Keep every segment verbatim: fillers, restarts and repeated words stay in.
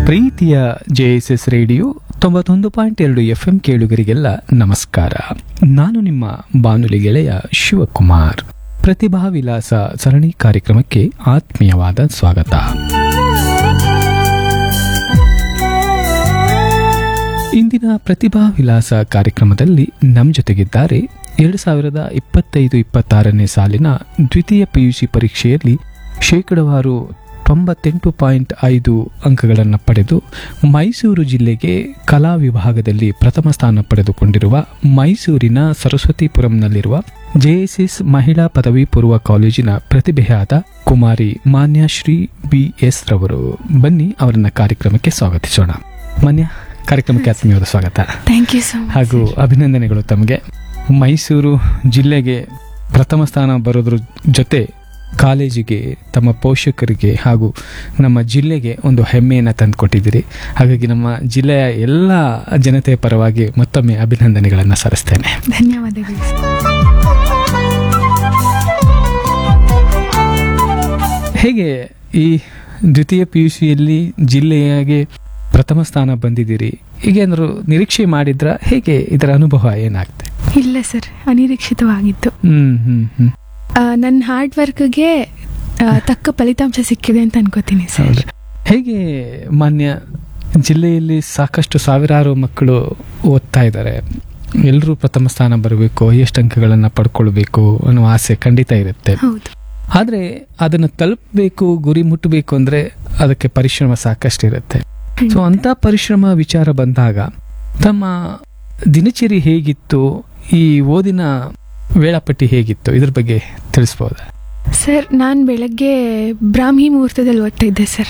ಪ್ರೀತಿಯ J S S radio ತೊಂಬತ್ತೊಂದು point ಎರಡು ಎಫ್ ಎಂ ಕೇಳುಗರಿಗೆಲ್ಲ ನಮಸ್ಕಾರ. ನಾನು ನಿಮ್ಮ ಬಾನುಲಿ ಗೆಳೆಯ ಶಿವಕುಮಾರ್. ಪ್ರತಿಭಾ ವಿಲಾಸ ಸರಣಿ ಕಾರ್ಯಕ್ರಮಕ್ಕೆ ಆತ್ಮೀಯವಾದ ಸ್ವಾಗತ. ಇಂದಿನ ಪ್ರತಿಭಾ ವಿಲಾಸ ಕಾರ್ಯಕ್ರಮದಲ್ಲಿ ನಮ್ಮ ಜೊತೆಗಿದ್ದಾರೆ ಎರಡು ಸಾವಿರದ ಇಪ್ಪತ್ತೈದು ಇಪ್ಪತ್ತಾರನೇ ಸಾಲಿನ ದ್ವಿತೀಯ ಪಿಯುಸಿ ಪರೀಕ್ಷೆಯಲ್ಲಿ ಶೇಕಡವಾರು ತೊಂಬತ್ತೆಂಟು ಪಾಯಿಂಟ್ ಐದು ಅಂಕಗಳನ್ನು ಪಡೆದು ಮೈಸೂರು ಜಿಲ್ಲೆಗೆ ಕಲಾ ವಿಭಾಗದಲ್ಲಿ ಪ್ರಥಮ ಸ್ಥಾನ ಪಡೆದುಕೊಂಡಿರುವ ಮೈಸೂರಿನ ಸರಸ್ವತಿಪುರಂನಲ್ಲಿರುವ ಜೆಎಸ್ಎಸ್ ಮಹಿಳಾ ಪದವಿ ಪೂರ್ವ ಕಾಲೇಜಿನ ಪ್ರತಿಭೆಯಾದ ಕುಮಾರಿ ಮಾನ್ಯಶ್ರೀ ಬಿ ಎಸ್ ರವರು. ಬನ್ನಿ ಅವರನ್ನ ಕಾರ್ಯಕ್ರಮಕ್ಕೆ ಸ್ವಾಗತಿಸೋಣ. ಮಾನ್ಯ, ಕಾರ್ಯಕ್ರಮಕ್ಕೆ ಆತ್ಮೀಯವಾದ ಸ್ವಾಗತ. ಥ್ಯಾಂಕ್ ಯು ಸೊ ಮಚ್ ಹಾಗೂ ಅಭಿನಂದನೆಗಳು ತಮಗೆ. ಮೈಸೂರು ಜಿಲ್ಲೆಗೆ ಪ್ರಥಮ ಸ್ಥಾನ ಬರೋದ್ರ ಜೊತೆ ಕಾಲೇಜಿಗೆ, ತಮ್ಮ ಪೋಷಕರಿಗೆ ಹಾಗೂ ನಮ್ಮ ಜಿಲ್ಲೆಗೆ ಒಂದು ಹೆಮ್ಮೆಯನ್ನು ತಂದುಕೊಟ್ಟಿದ್ದೀರಿ. ಹಾಗಾಗಿ ನಮ್ಮ ಜಿಲ್ಲೆಯ ಎಲ್ಲ ಜನತೆಯ ಪರವಾಗಿ ಮತ್ತೊಮ್ಮೆ ಅಭಿನಂದನೆಗಳನ್ನು ಸಲ್ಲಿಸ್ತೇನೆ. ಧನ್ಯವಾದಗಳು. ಹೇಗೆ ಈ ದ್ವಿತೀಯ ಪಿ ಯು ಸಿಯಲ್ಲಿ ಜಿಲ್ಲೆಯಾಗೆ ಪ್ರಥಮ ಸ್ಥಾನ ಬಂದಿದ್ದೀರಿ? ಹೀಗೇನಾದ್ರು ನಿರೀಕ್ಷೆ ಮಾಡಿದ್ರ? ಹೇಗೆ ಇದರ ಅನುಭವ ಏನಾಗ್ತದೆ? ಇಲ್ಲ ಸರ್, ಅನಿರೀಕ್ಷಿತವಾಗಿತ್ತು. ಹ್ಮ್ ಹ್ಮ್ ಹ್ಮ್ ನನ್ನ ಹಾರ್ಡ್ ವರ್ಕ್ಗೆ ತಕ್ಕ ಫಲಿತಾಂಶ ಸಿಕ್ಕಿದೆ ಅಂತ ಅನ್ಕೋತೀನಿ ಸರ್. ಹೇಗೆ ಮಾನ್ಯ, ಜಿಲ್ಲೆಯಲ್ಲಿ ಸಾಕಷ್ಟು ಸಾವಿರಾರು ಮಕ್ಕಳು ಓದ್ತಾ ಇದ್ದಾರೆ. ಎಲ್ಲರೂ ಪ್ರಥಮ ಸ್ಥಾನ ಬರಬೇಕು, ಎಷ್ಟು ಅಂಕಗಳನ್ನು ಪಡ್ಕೊಳ್ಬೇಕು ಅನ್ನೋ ಆಸೆ ಖಂಡಿತ ಇರುತ್ತೆ. ಹೌದು. ಆದರೆ ಅದನ್ನು ತಲುಪಬೇಕು, ಗುರಿ ಮುಟ್ಟಬೇಕು ಅಂದರೆ ಅದಕ್ಕೆ ಪರಿಶ್ರಮ ಸಾಕಷ್ಟು ಇರುತ್ತೆ. ಸೊ ಅಂಥ ಪರಿಶ್ರಮ ವಿಚಾರ ಬಂದಾಗ ತಮ್ಮ ದಿನಚರಿ ಹೇಗಿತ್ತು, ಈ ಓದಿನ ವೇಳಾಪಟ್ಟಿ ಹೇಗಿತ್ತು, ಇದ್ರ ಬಗ್ಗೆ ತಿಳಿಸ್ಬೋದಾ? ಸರ್, ನಾನು ಬೆಳಗ್ಗೆ ಬ್ರಾಹ್ಮಿ ಮುಹೂರ್ತದಲ್ಲಿ ಓದ್ತಾ ಇದ್ದೆ ಸರ್.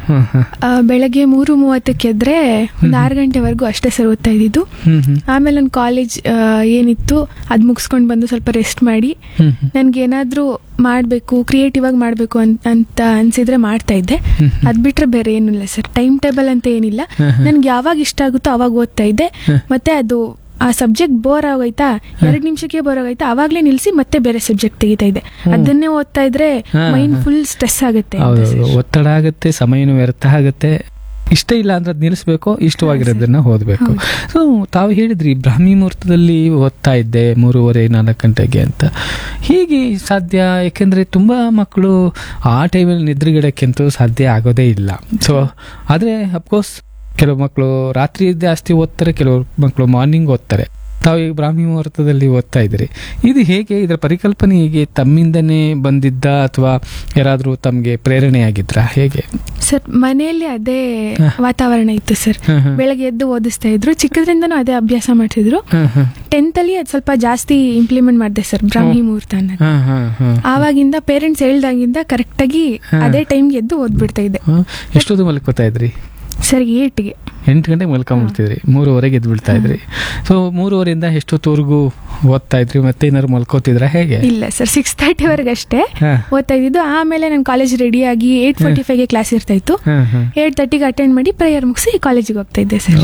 ಬೆಳಗ್ಗೆ ಮೂರು ಮೂವತ್ತಕ್ಕೆ ಎದ್ರೆ ಒಂದು ಆರು ಗಂಟೆವರೆಗೂ ಅಷ್ಟೇ ಸರ್ ಓದ್ತಾ ಇದ್ದಿದ್ದು. ಆಮೇಲೆ ನನ್ನ ಕಾಲೇಜ್ ಏನಿತ್ತು ಅದು ಮುಗಿಸ್ಕೊಂಡು ಬಂದು ಸ್ವಲ್ಪ ರೆಸ್ಟ್ ಮಾಡಿ ನನ್ಗೆ ಏನಾದ್ರೂ ಮಾಡಬೇಕು, ಕ್ರಿಯೇಟಿವ್ ಆಗಿ ಮಾಡಬೇಕು ಅಂತ ಅನ್ಸಿದ್ರೆ ಮಾಡ್ತಾ ಇದ್ದೆ. ಅದ್ ಬಿಟ್ರೆ ಬೇರೆ ಏನಿಲ್ಲ ಸರ್. ಟೈಮ್ ಟೇಬಲ್ ಅಂತ ಏನಿಲ್ಲ. ನನ್ಗೆ ಯಾವಾಗ ಇಷ್ಟ ಆಗುತ್ತೋ ಅವಾಗ ಓದ್ತಾ ಇದ್ದೆ. ಮತ್ತೆ ಅದು ಆ ಸಬ್ಜೆಕ್ಟ್ ಬೋರ್ ಆಗೋಯ್ತಾ, ಎರಡ್ ನಿಮಿಷಕ್ಕೆ ಬೋರ್ ಆಗೋಯ್ತಾ, ಅವಾಗ್ಲೇ ನಿಲ್ಸಿ ಮತ್ತೆ ಬೇರೆ ಸಬ್ಜೆಕ್ಟ್ ತೆಗಿತಾ ಇದೆ. ಅದನ್ನೇ ಓದ್ತಾ ಇದ್ರೆ ಮೈಂಡ್ ಫುಲ್ ಸ್ಟ್ರೆಸ್ ಆಗುತ್ತೆ, ಒತ್ತಡ ಆಗುತ್ತೆ, ಸಮಯನೂ ವ್ಯರ್ಥ ಆಗುತ್ತೆ. ಇಷ್ಟ ಇಲ್ಲ ಅಂದ್ರೆ ಅದ್ ನಿಲ್ಲಿಸ್ಬೇಕು, ಇಷ್ಟವಾಗಿರೋದನ್ನ ಓದ್ಬೇಕು. ಸೊ ತಾವು ಹೇಳಿದ್ರಿ ಬ್ರಾಹ್ಮಿ ಮುಹೂರ್ತದಲ್ಲಿ ಓದ್ತಾ ಇದ್ದೆ ಮೂರುವರೆ ನಾಲ್ಕು ಗಂಟೆಗೆ ಅಂತ. ಹೀಗೆ ಸಾಧ್ಯ? ಯಾಕೆಂದ್ರೆ ತುಂಬಾ ಮಕ್ಕಳು ಆ ಟೈಮಲ್ಲಿ ನಿದ್ರೆಗಿಡಕ್ಕಂತೂ ಸಾಧ್ಯ ಆಗೋದೇ ಇಲ್ಲ. ಸೊ ಆದ್ರೆ ಅಫ್ಕೋರ್ಸ್ ಕೆಲವು ಮಕ್ಕಳು ರಾತ್ರಿ ಜಾಸ್ತಿ ಓದ್ತಾರೆ, ಕೆಲವು ಮಕ್ಕಳು ಮಾರ್ನಿಂಗ್ ಓದ್ತಾರೆ. ತಾವು ಈಗ ಬ್ರಾಹ್ಮಿ ಮುಹೂರ್ತದಲ್ಲಿ ಓದ್ತಾ ಇದ್ರಿ. ಇದು ಹೇಗೆ, ಇದರ ಪರಿಕಲ್ಪನೆ ಹೇಗೆ? ತಮ್ಮಿಂದನೇ ಬಂದಿದ್ದ ಅಥವಾ ಯಾರಾದ್ರೂ ತಮ್ಗೆ ಪ್ರೇರಣೆ ಆಗಿದ್ರ? ಹೇಗೆ ಸರ್? ಮನೆಯಲ್ಲಿ ಅದೇ ವಾತಾವರಣ ಇತ್ತು ಸರ್. ಬೆಳಗ್ಗೆ ಎದ್ದು ಓದಿಸ್ತಾ ಇದ್ರು, ಚಿಕ್ಕದ್ರಿಂದನೂ ಅದೇ ಅಭ್ಯಾಸ ಮಾಡ್ತಿದ್ರು. ಟೆಂತ್ ಅಲ್ಲಿ ಅದು ಸ್ವಲ್ಪ ಜಾಸ್ತಿ ಇಂಪ್ಲಿಮೆಂಟ್ ಮಾಡಿದೆ ಸರ್ ಬ್ರಾಹ್ಮಿ ಮುಹೂರ್ತ ಅನ್ನೋದು. ಆವಾಗಿಂದ ಪೇರೆಂಟ್ಸ್ ಹೇಳ್ದಾಗಿಂದ ಕರೆಕ್ಟ್ ಆಗಿ ಅದೇ ಟೈಮ್ಗೆ ಎದ್ದು ಓದ್ಬಿಡ್ತಾ ಇದ್ದೆ. ಎಷ್ಟೊತ್ತು ಮಲ್ಕೋತಾ ಇದ್ರಿ ಸರ್? ಏಟ್ಗೆ ಎಂಟು ಗಂಟೆಗೆ ಮಲ್ಕೊಂಡ್ಬಿಡ್ತಿದ್ರಿ, ಮೂರುವರೆಗೆ ಎದ್ದು ಬಿಡ್ತಾ ಇದ್ರಿ. ಸೊ ಮೂರುವರೆಯಿಂದ ಎಷ್ಟೊತ್ತವರೆಗೂ ಓದ್ತಾ ಇದ್ರಿ? ಮತ್ತೆ ಏನಾದ್ರು ಮಲ್ಕೋತಿದ್ರ ಹೇಗೆ? ಇಲ್ಲ ಸರ್, ಸಿಕ್ಸ್ ತರ್ಟಿ ವರೆಗೆ ಅಷ್ಟೇ ಓದ್ತಾ ಇದ್ದಿದ್ದು. ಆಮೇಲೆ ನಾನು ಕಾಲೇಜ್ ರೆಡಿ ಆಗಿ ಏಟ್ ಫೋರ್ಟಿ ಫೈವ್ ಗೆ ಕ್ಲಾಸ್ ಇರ್ತಾ ಇತ್ತು. ಏಟ್ ತರ್ಟಿಗೆ ಅಟೆಂಡ್ ಮಾಡಿ ಪ್ರೇಯರ್ ಮುಗಿಸಿ ಕಾಲೇಜಿಗೆ ಹೋಗ್ತಾ ಇದ್ದೆ ಸರ್.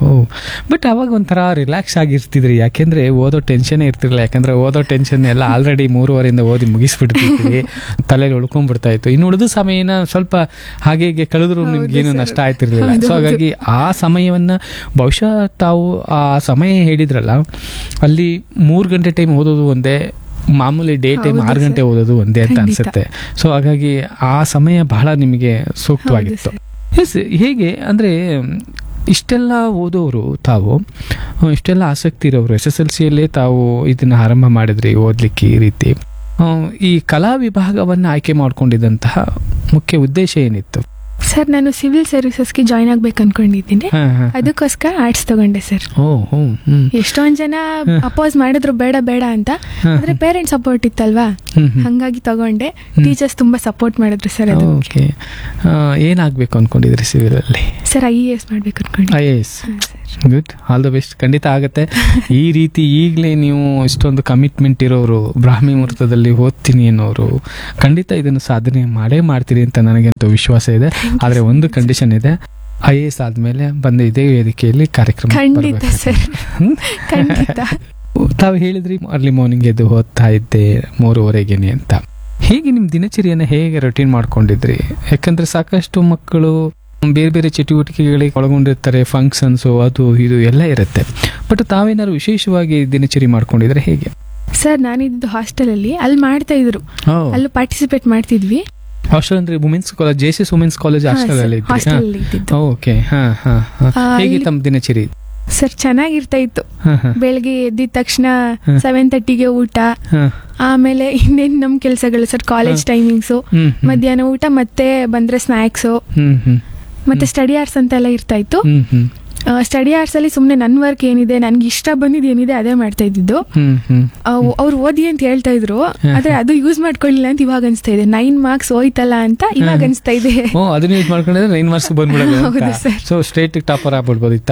ಬಟ್ ಅವಾಗ ಒಂಥರ ರಿಲ್ಯಾಕ್ಸ್ ಆಗಿರ್ತಿದ್ರಿ, ಯಾಕೆಂದ್ರೆ ಓದೋ ಟೆನ್ಷನ್ ಇರ್ತಿರ್ಲಿಲ್ಲ. ಯಾಕಂದ್ರೆ ಓದೋ ಟೆನ್ಷನ್ ಎಲ್ಲ ಆಲ್ರೆಡಿ ಮೂರುವರೆಯಿಂದ ಓದಿ ಮುಗಿಸ್ಬಿಡ್ತಿದ್ವಿ, ತಲೆಯಲ್ಲಿ ಉಳ್ಕೊಂಡ್ಬಿಡ್ತಾ ಇತ್ತು. ಇನ್ನು ಉಳಿದ ಸಮಯನ ಸ್ವಲ್ಪ ಹಾಗೆ ಹೀಗೆ ಕಳೆದ್ರು ನಿಮ್ಗೆ ಏನು ನಷ್ಟ ಆಯ್ತಿರ್ಲಿಲ್ಲ. ಸೊ ಹಾಗಾಗಿ ಆ ಸಮಯವನ್ನ ಬಹುಶಃ ತಾವು ಆ ಸಮಯ ಹೇಳಿದ್ರಲ್ಲ, ಅಲ್ಲಿ ಮೂರು ಗಂಟೆ ಟೈಮ್ ಓದೋದು ಒಂದೇ, ಮಾಮೂಲಿ ಡೇ ಟೈಮ್ ಆರು ಗಂಟೆ ಓದೋದು ಒಂದೇ ಅಂತ ಅನ್ಸುತ್ತೆ. ಸೊ ಹಾಗಾಗಿ ಆ ಸಮಯ ಬಹಳ ನಿಮಗೆ ಸೂಕ್ತವಾಗಿತ್ತು. ಎಸ್, ಹೇಗೆ ಅಂದ್ರೆ ಇಷ್ಟೆಲ್ಲ ಓದೋರು, ತಾವು ಇಷ್ಟೆಲ್ಲ ಆಸಕ್ತಿ ಇರೋರು, ಎಸ್ ಎಸ್ ಎಲ್ ಸಿಯಲ್ಲೇ ತಾವು ಇದನ್ನ ಆರಂಭ ಮಾಡಿದ್ರಿ ಓದ್ಲಿಕ್ಕೆ. ಈ ರೀತಿ ಈ ಕಲಾ ವಿಭಾಗವನ್ನು ಆಯ್ಕೆ ಮಾಡ್ಕೊಂಡಿದ್ದಂತಹ ಮುಖ್ಯ ಉದ್ದೇಶ ಏನಿತ್ತು? ಸರ್, ನಾನು ಸಿವಿಲ್ ಸರ್ವಿಸಸ್ಗೆ ಜಾಯ್ನ್ ಆಗ್ಬೇಕು ಅನ್ಕೊಂಡಿದ್ದೀನಿ. ಅದಕ್ಕೋಸ್ಕರ ಆರ್ಟ್ಸ್ ತಗೊಂಡೆ ಸರ್. ಎಷ್ಟೊಂದ್ ಜನ ಅಪೋಸ್ ಮಾಡಿದ್ರು ಬೇಡ ಬೇಡ ಅಂತ, ಆದ್ರೆ ಪೇರೆಂಟ್ಸ್ ಸಪೋರ್ಟ್ ಇತ್ತಲ್ವಾ, ಹಂಗಾಗಿ ತಗೊಂಡೆ. ಟೀಚರ್ಸ್ ತುಂಬಾ ಸಪೋರ್ಟ್ ಮಾಡಿದ್ರು ಸರ್. ಅದು ಏನಾಗ್ಬೇಕು ಅನ್ಕೊಂಡಿದ್ರಿ ಸಿವಿಲ್ ಅಲ್ಲಿ? ಸರ್, ಐ ಎ ಎಸ್ ಮಾಡ್ಬೇಕು ಅನ್ಕೊಂಡೆ. I A S, good, all the best. ಖಂಡಿತ ಆಗುತ್ತೆ. ಈ ರೀತಿ ಈಗಲೇ ನೀವು ಇಷ್ಟೊಂದು ಕಮಿಟ್ಮೆಂಟ್ ಇರೋರು, ಬ್ರಾಹ್ಮಿ ಮುಹೂರ್ತದಲ್ಲಿ ಓದ್ತೀನಿ ಅನ್ನೋರು ಖಂಡಿತ ಇದನ್ನು ಸಾಧನೆ ಮಾಡೇ ಮಾಡ್ತೀರಿ ಅಂತ ನನಗಂತೂ ವಿಶ್ವಾಸ ಇದೆ. ಆದ್ರೆ ಒಂದು ಕಂಡೀಷನ್ ಇದೆ, ಐ ಎ ಎಸ್ ಆದ್ಮೇಲೆ ಬಂದ ಇದೇ ವೇದಿಕೆಯಲ್ಲಿ ಕಾರ್ಯಕ್ರಮ. ಖಂಡಿತ ಸರ್, ಖಂಡಿತ. ತಾವು ಹೇಳಿದ್ರಿ ಅರ್ಲಿ ಮಾರ್ನಿಂಗ್ ಎದ್ದು ಓದ್ತಾ ಇದ್ದೆ ಮೂರುವರೆಗೆನೆ ಅಂತ. ಹೇಗೆ ನಿಮ್ಮ ದಿನಚರಿಯನ್ನು ಹೇಗೆ ರೊಟೀನ್ ಮಾಡ್ಕೊಂಡಿದ್ರಿ? ಯಾಕಂದ್ರೆ ಸಾಕಷ್ಟು ಮಕ್ಕಳು ಬೇರೆ ಬೇರೆ ಚಟುವಟಿಕೆಗಳಿಗೆ ಒಳಗೊಂಡಿರ್ತಾರೆ, ಫಂಕ್ಷನ್ಸು ಅದು ಇದು ಎಲ್ಲ ಇರುತ್ತೆ. ಬಟ್ ತಾವೇನಾದ್ರು ವಿಶೇಷವಾಗಿ ದಿನಚರಿ ಮಾಡ್ಕೊಂಡಿದ್ರೆ ಹೇಗೆ? ಸರ್ ನಾನಿದ್ದು ಹಾಸ್ಟೆಲಲ್ಲಿ ಅಲ್ಲಿ ಮಾಡ್ತಾ ಇದ್ರು, ಅಲ್ಲೂ ಪಾರ್ಟಿಸಿಪೇಟ್ ಮಾಡ್ತಿದ್ವಿ. ಹಾಸ್ಟೆಲ್ ಅಂದ್ರೆ women's college, J S S women's college hostel ಅಲ್ಲಿ ಇದ್ರಿ? ಓಕೆ. ಹಾ ಹಾ ಹೇಗೆ ತಮ್ಮ ದಿನಚರಿ? ಸರ್ ಚೆನ್ನಾಗಿರ್ತಾ ಇತ್ತು. ಬೆಳಗ್ಗೆ ಎದ್ದಿದ ತಕ್ಷಣ ಸೆವೆನ್ ತರ್ಟಿಗೆ ಊಟ, ಆಮೇಲೆ ಇನ್ನೇನ್ ನಮ್ ಕೆಲ್ಸಗಳು ಸರ್, ಕಾಲೇಜ್ ಟೈಮಿಂಗ್ಸು, ಮಧ್ಯಾಹ್ನ ಊಟ, ಮತ್ತೆ ಬಂದ್ರೆ ಸ್ನಾಕ್ಸು, ಮತ್ತೆ ಸ್ಟಡಿ ಅವರ್ಸ್ ಅಂತೆಲ್ಲ ಇರ್ತಾ ಇತ್ತು. ಸ್ಟಡಿ ಅವರ್ಸ್ ಅಲ್ಲಿ ಸುಮ್ನೆ ನನ್ ವರ್ಕ್ ಏನಿದೆ, ನನ್ಗೆ ಇಷ್ಟ ಬಂದಿದ್ ಏನಿದೆ ಅದೇ ಮಾಡ್ತಾ ಇದ್ದಿದ್ದು. ಅವ್ರು ಓದಿ ಅಂತ ಹೇಳ್ತಾ ಇದ್ರು, ಆದ್ರೆ ಅದು ಯೂಸ್ ಮಾಡ್ಕೊಳ್ಳಿಲ್ಲ ಅಂತ ಇವಾಗ ಅನ್ಸ್ತಾ ಇದೆ. ನೈನ್ ಮಾರ್ಕ್ಸ್ ಹೋಯ್ತಲ್ಲ ಅಂತ ಇವಾಗ ಅನ್ಸ್ತಾ ಇದೆ. ಅದನ್ನ ಯೂಸ್ ಮಾಡ್ಕೊಂಡಿದ್ರೆ nine marks ಬಂದ್ಬಿಡೋದು. So state topper ಆಗ್ಬಿಡ್ಬೋದಿತ್ತ?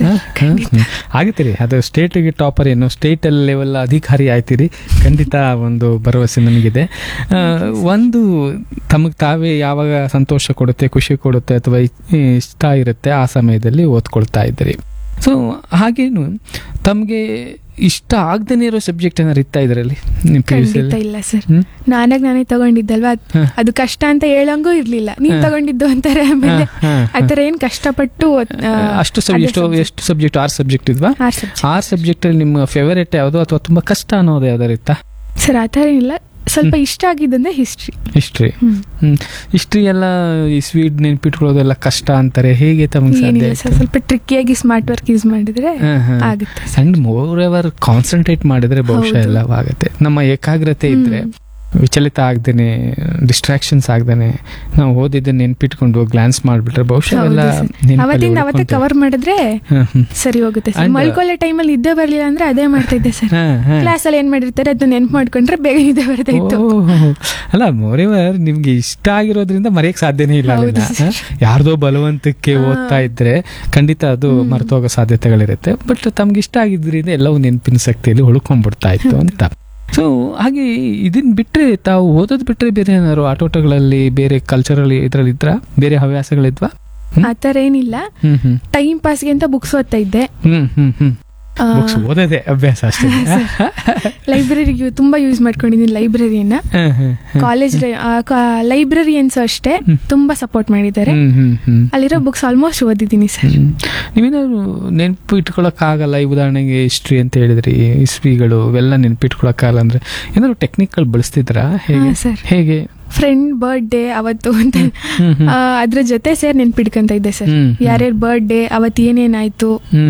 ಆಗತ್ತೀರಿ, ಅದು ಸ್ಟೇಟ್ ಗೆ ಟಾಪರ್ ಏನು, ಸ್ಟೇಟ್ ಲೆವೆಲ್ ಅಧಿಕಾರಿ ಆಯ್ತೀರಿ, ಖಂಡಿತ ಒಂದು ಭರವಸೆ ನನಗಿದೆ. ಒಂದು ತಮಗ್ ತಾವೇ ಯಾವಾಗ ಸಂತೋಷ ಕೊಡುತ್ತೆ, ಖುಷಿ ಕೊಡುತ್ತೆ ಅಥವಾ ಇಷ್ಟ ಇರುತ್ತೆ ಆ ಸಮಯದಲ್ಲಿ ಓದ್ಕೊಳ್ತಾ ಇದ್ರಿ. ಸೊ ಹಾಗೇನು ತಮ್ಗೆ ಇಷ್ಟ ಆಗದೇನೆ ಇರೋ ಸಬ್ಜೆಕ್ಟ್ ಏನಾರು ಇತ್ತ ಇದರಲ್ಲಿ? ಇಲ್ಲ ಸರ್, ನಾನಾಗ ನಾನೇ ತಗೊಂಡಿದ್ದಲ್ವಾ, ಅದು ಕಷ್ಟ ಅಂತ ಹೇಳಂಗೂ ಇರ್ಲಿಲ್ಲ. ನೀವ್ ತಗೊಂಡಿದ್ದು ಅಂತಾರೆ, ಆಮೇಲೆ ಆತರ ಏನ್ ಕಷ್ಟಪಟ್ಟು ಅಷ್ಟು ಸಬ್ಜೆಕ್ಟ್. ಎಷ್ಟು subject? R subject ಇದ್ವಾ? R subject ಅಲ್ಲಿ ನಿಮ್ಮ ಫೇವರೇಟ್ ಯಾವುದು ಅಥವಾ ತುಂಬಾ ಕಷ್ಟ ಅನ್ನೋದು ಯಾವ್ದಾರು ಇತ್ತಾ? ಸರ್ ಆತರ ಇಲ್ಲ, ಸ್ವಲ್ಪ ಇಷ್ಟ ಆಗಿದ್ದಂದ್ರೆ ಹಿಸ್ಟ್ರಿ. ಹಿಸ್ಟ್ರಿ ಹಿಸ್ಟ್ರಿ ಎಲ್ಲ ಈ ಸ್ವೀಟ್ ನೆನ್ಪಿಟ್ಕೊಳ್ಳೋದೆಲ್ಲ ಕಷ್ಟ ಅಂತಾರೆ, ಹೇಗೆ ತಮಗೆ ಸಾಧ್ಯ? ಸ್ವಲ್ಪ ಟ್ರಿಕ್ಕಿಯಾಗಿ ಸ್ಮಾರ್ಟ್ ವರ್ಕ್ ಯೂಸ್ ಮಾಡಿದ್ರೆ ಆಗುತ್ತೆ. ಅಂಡ್ ಮೋರ್ ಎವರ್ ಕಾನ್ಸಂಟ್ರೇಟ್ ಮಾಡಿದ್ರೆ ಬಹುಶಃ ಎಲ್ಲವಾಗುತ್ತೆ. ನಮ್ಮ ಏಕಾಗ್ರತೆ ಇದ್ರೆ, ವಿಚಲಿತ ಆಗ್ದೇನೆ, ಡಿಸ್ಟ್ರಾಕ್ಷನ್ಸ್ ಆಗ್ದೇನೆ ನಾವು ಓದಿದ್ದನ್ನ ನೆನ್ಪಿಟ್ಕೊಂಡು ಗ್ಲಾನ್ಸ್ ಮಾಡ್ಬಿಟ್ರೆ ಬಹುಶಃ ಎಲ್ಲ ಅವತ್ತಿಂದ ಅವತ್ತೇ ಕವರ್ ಮಾಡಿದ್ರೆ ಸರಿ ಹೋಗುತ್ತೆ. ಮಲ್ಕೊಳ್ಳೋ ಟೈಮಲ್ಲಿ ಇದ್ದೇ ಬರ್ಲಿಲ್ಲ ಅಂದ್ರೆ ಅದೇ ಮಾಡ್ತಾ ಇದ್ದೆ ಸರ್. ಕ್ಲಾಸ್ ಅಲ್ಲಿ ಏನ್ ಮಾಡಿರ್ತಾರೆ ಅದನ್ನ ನೆನ್ಪು ಮಾಡ್ಕೊಂಡ್ರೆ ಬೇಗ ಇದ್ದೇ ಬರ್ತಾ ಇತ್ತು. ಅಲ್ಲ, ಮೋರೆವರ್ ನಿಮ್ಗೆ ಇಷ್ಟ ಆಗಿರೋದ್ರಿಂದ ಮರೆಯಕ್ ಸಾಧ್ಯನೇ ಇಲ್ಲ. ಯಾರ್ದೋ ಬಲವಂತಕ್ಕೆ ಓದ್ತಾ ಇದ್ರೆ ಖಂಡಿತ ಅದು ಮರ್ತೋಗೋ ಸಾಧ್ಯತೆಗಳಿರುತ್ತೆ. ಬಟ್ ತಮ್ಗೆ ಇಷ್ಟ ಆಗಿದ್ರಿಂದ ಎಲ್ಲವೂ ನೆನಪಿನ ಶಕ್ತಿಯಲ್ಲಿ ಉಳ್ಕೊಂಡ್ಬಿಡ್ತಾ ಇತ್ತು ಅಂತ. ಸೊ ಹಾಗೆ ಇದನ್ ಬಿಟ್ರೆ ತಾವು ಓದೋದ್ ಬಿಟ್ರೆ ಬೇರೆ ಏನಾದ್ರು ಆಟೋಟಗಳಲ್ಲಿ, ಬೇರೆ ಕಲ್ಚರಲ್ ಇದ್ರಲ್ಲಿ ಇದ್ರ ಬೇರೆ ಹವ್ಯಾಸಗಳಿದ್ವಾ? ಆತರ ಏನಿಲ್ಲ, ಟೈಮ್ ಪಾಸ್ಗೆ ಅಂತ ಬುಕ್ಸ್ ಓದ್ತಾ ಇದ್ದೆ. ಹ್ಮ್ ಹ್ಮ್ ಹ್ಮ್ ಓದೋದೇ ಅಭ್ಯಾಸ ಅಷ್ಟೇ. ಲೈಬ್ರರಿ ತುಂಬಾ ಯೂಸ್ ಮಾಡ್ಕೊಂಡಿದ್ದೀನಿ ಲೈಬ್ರರಿಯನ್ನ. ಕಾಲೇಜ್ ಲೈಬ್ರರಿಯನ್ಸ್ ಅಷ್ಟೇ ತುಂಬಾ ಸಪೋರ್ಟ್ ಮಾಡಿದ್ದಾರೆ. ಅಲ್ಲಿರೋ ಬುಕ್ಸ್ ಆಲ್ಮೋಸ್ಟ್ ಓದಿದ್ದೀನಿ ಸರ್. ನೀವೇನಾದ್ರು ನೆನಪು ಇಟ್ಕೊಳಕ್ ಆಗಲ್ಲ, ಈ ಉದಾಹರಣೆಗೆ ಹಿಸ್ಟ್ರಿ ಅಂತ ಹೇಳಿದ್ರಿ, ಹಿಸ್ಟ್ರಿಗಳು ಇವೆಲ್ಲ ನೆನಪಿಟ್ಕೊಳಕ್ ಆಗಲ್ಲ ಅಂದ್ರೆ ಏನಾದ್ರು ಟೆಕ್ನಿಕಲ್ ಬಳಸ್ತಿದ್ರಾ? ಹೇಗೆ? ಫ್ರೆಂಡ್ ಬರ್ಡೇ ಅವತ್ತು ಅಂತ ಅದ್ರ ಜೊತೆ ಸೇರ್ ನೆನ್ಪಿಡ್ಕೊಂತ ಇದ್ದೆ ಸರ್. ಯಾರ್ಯಾರ ಬರ್ಡೇ ಅವತ್ತು ಏನೇನಾಯ್ತು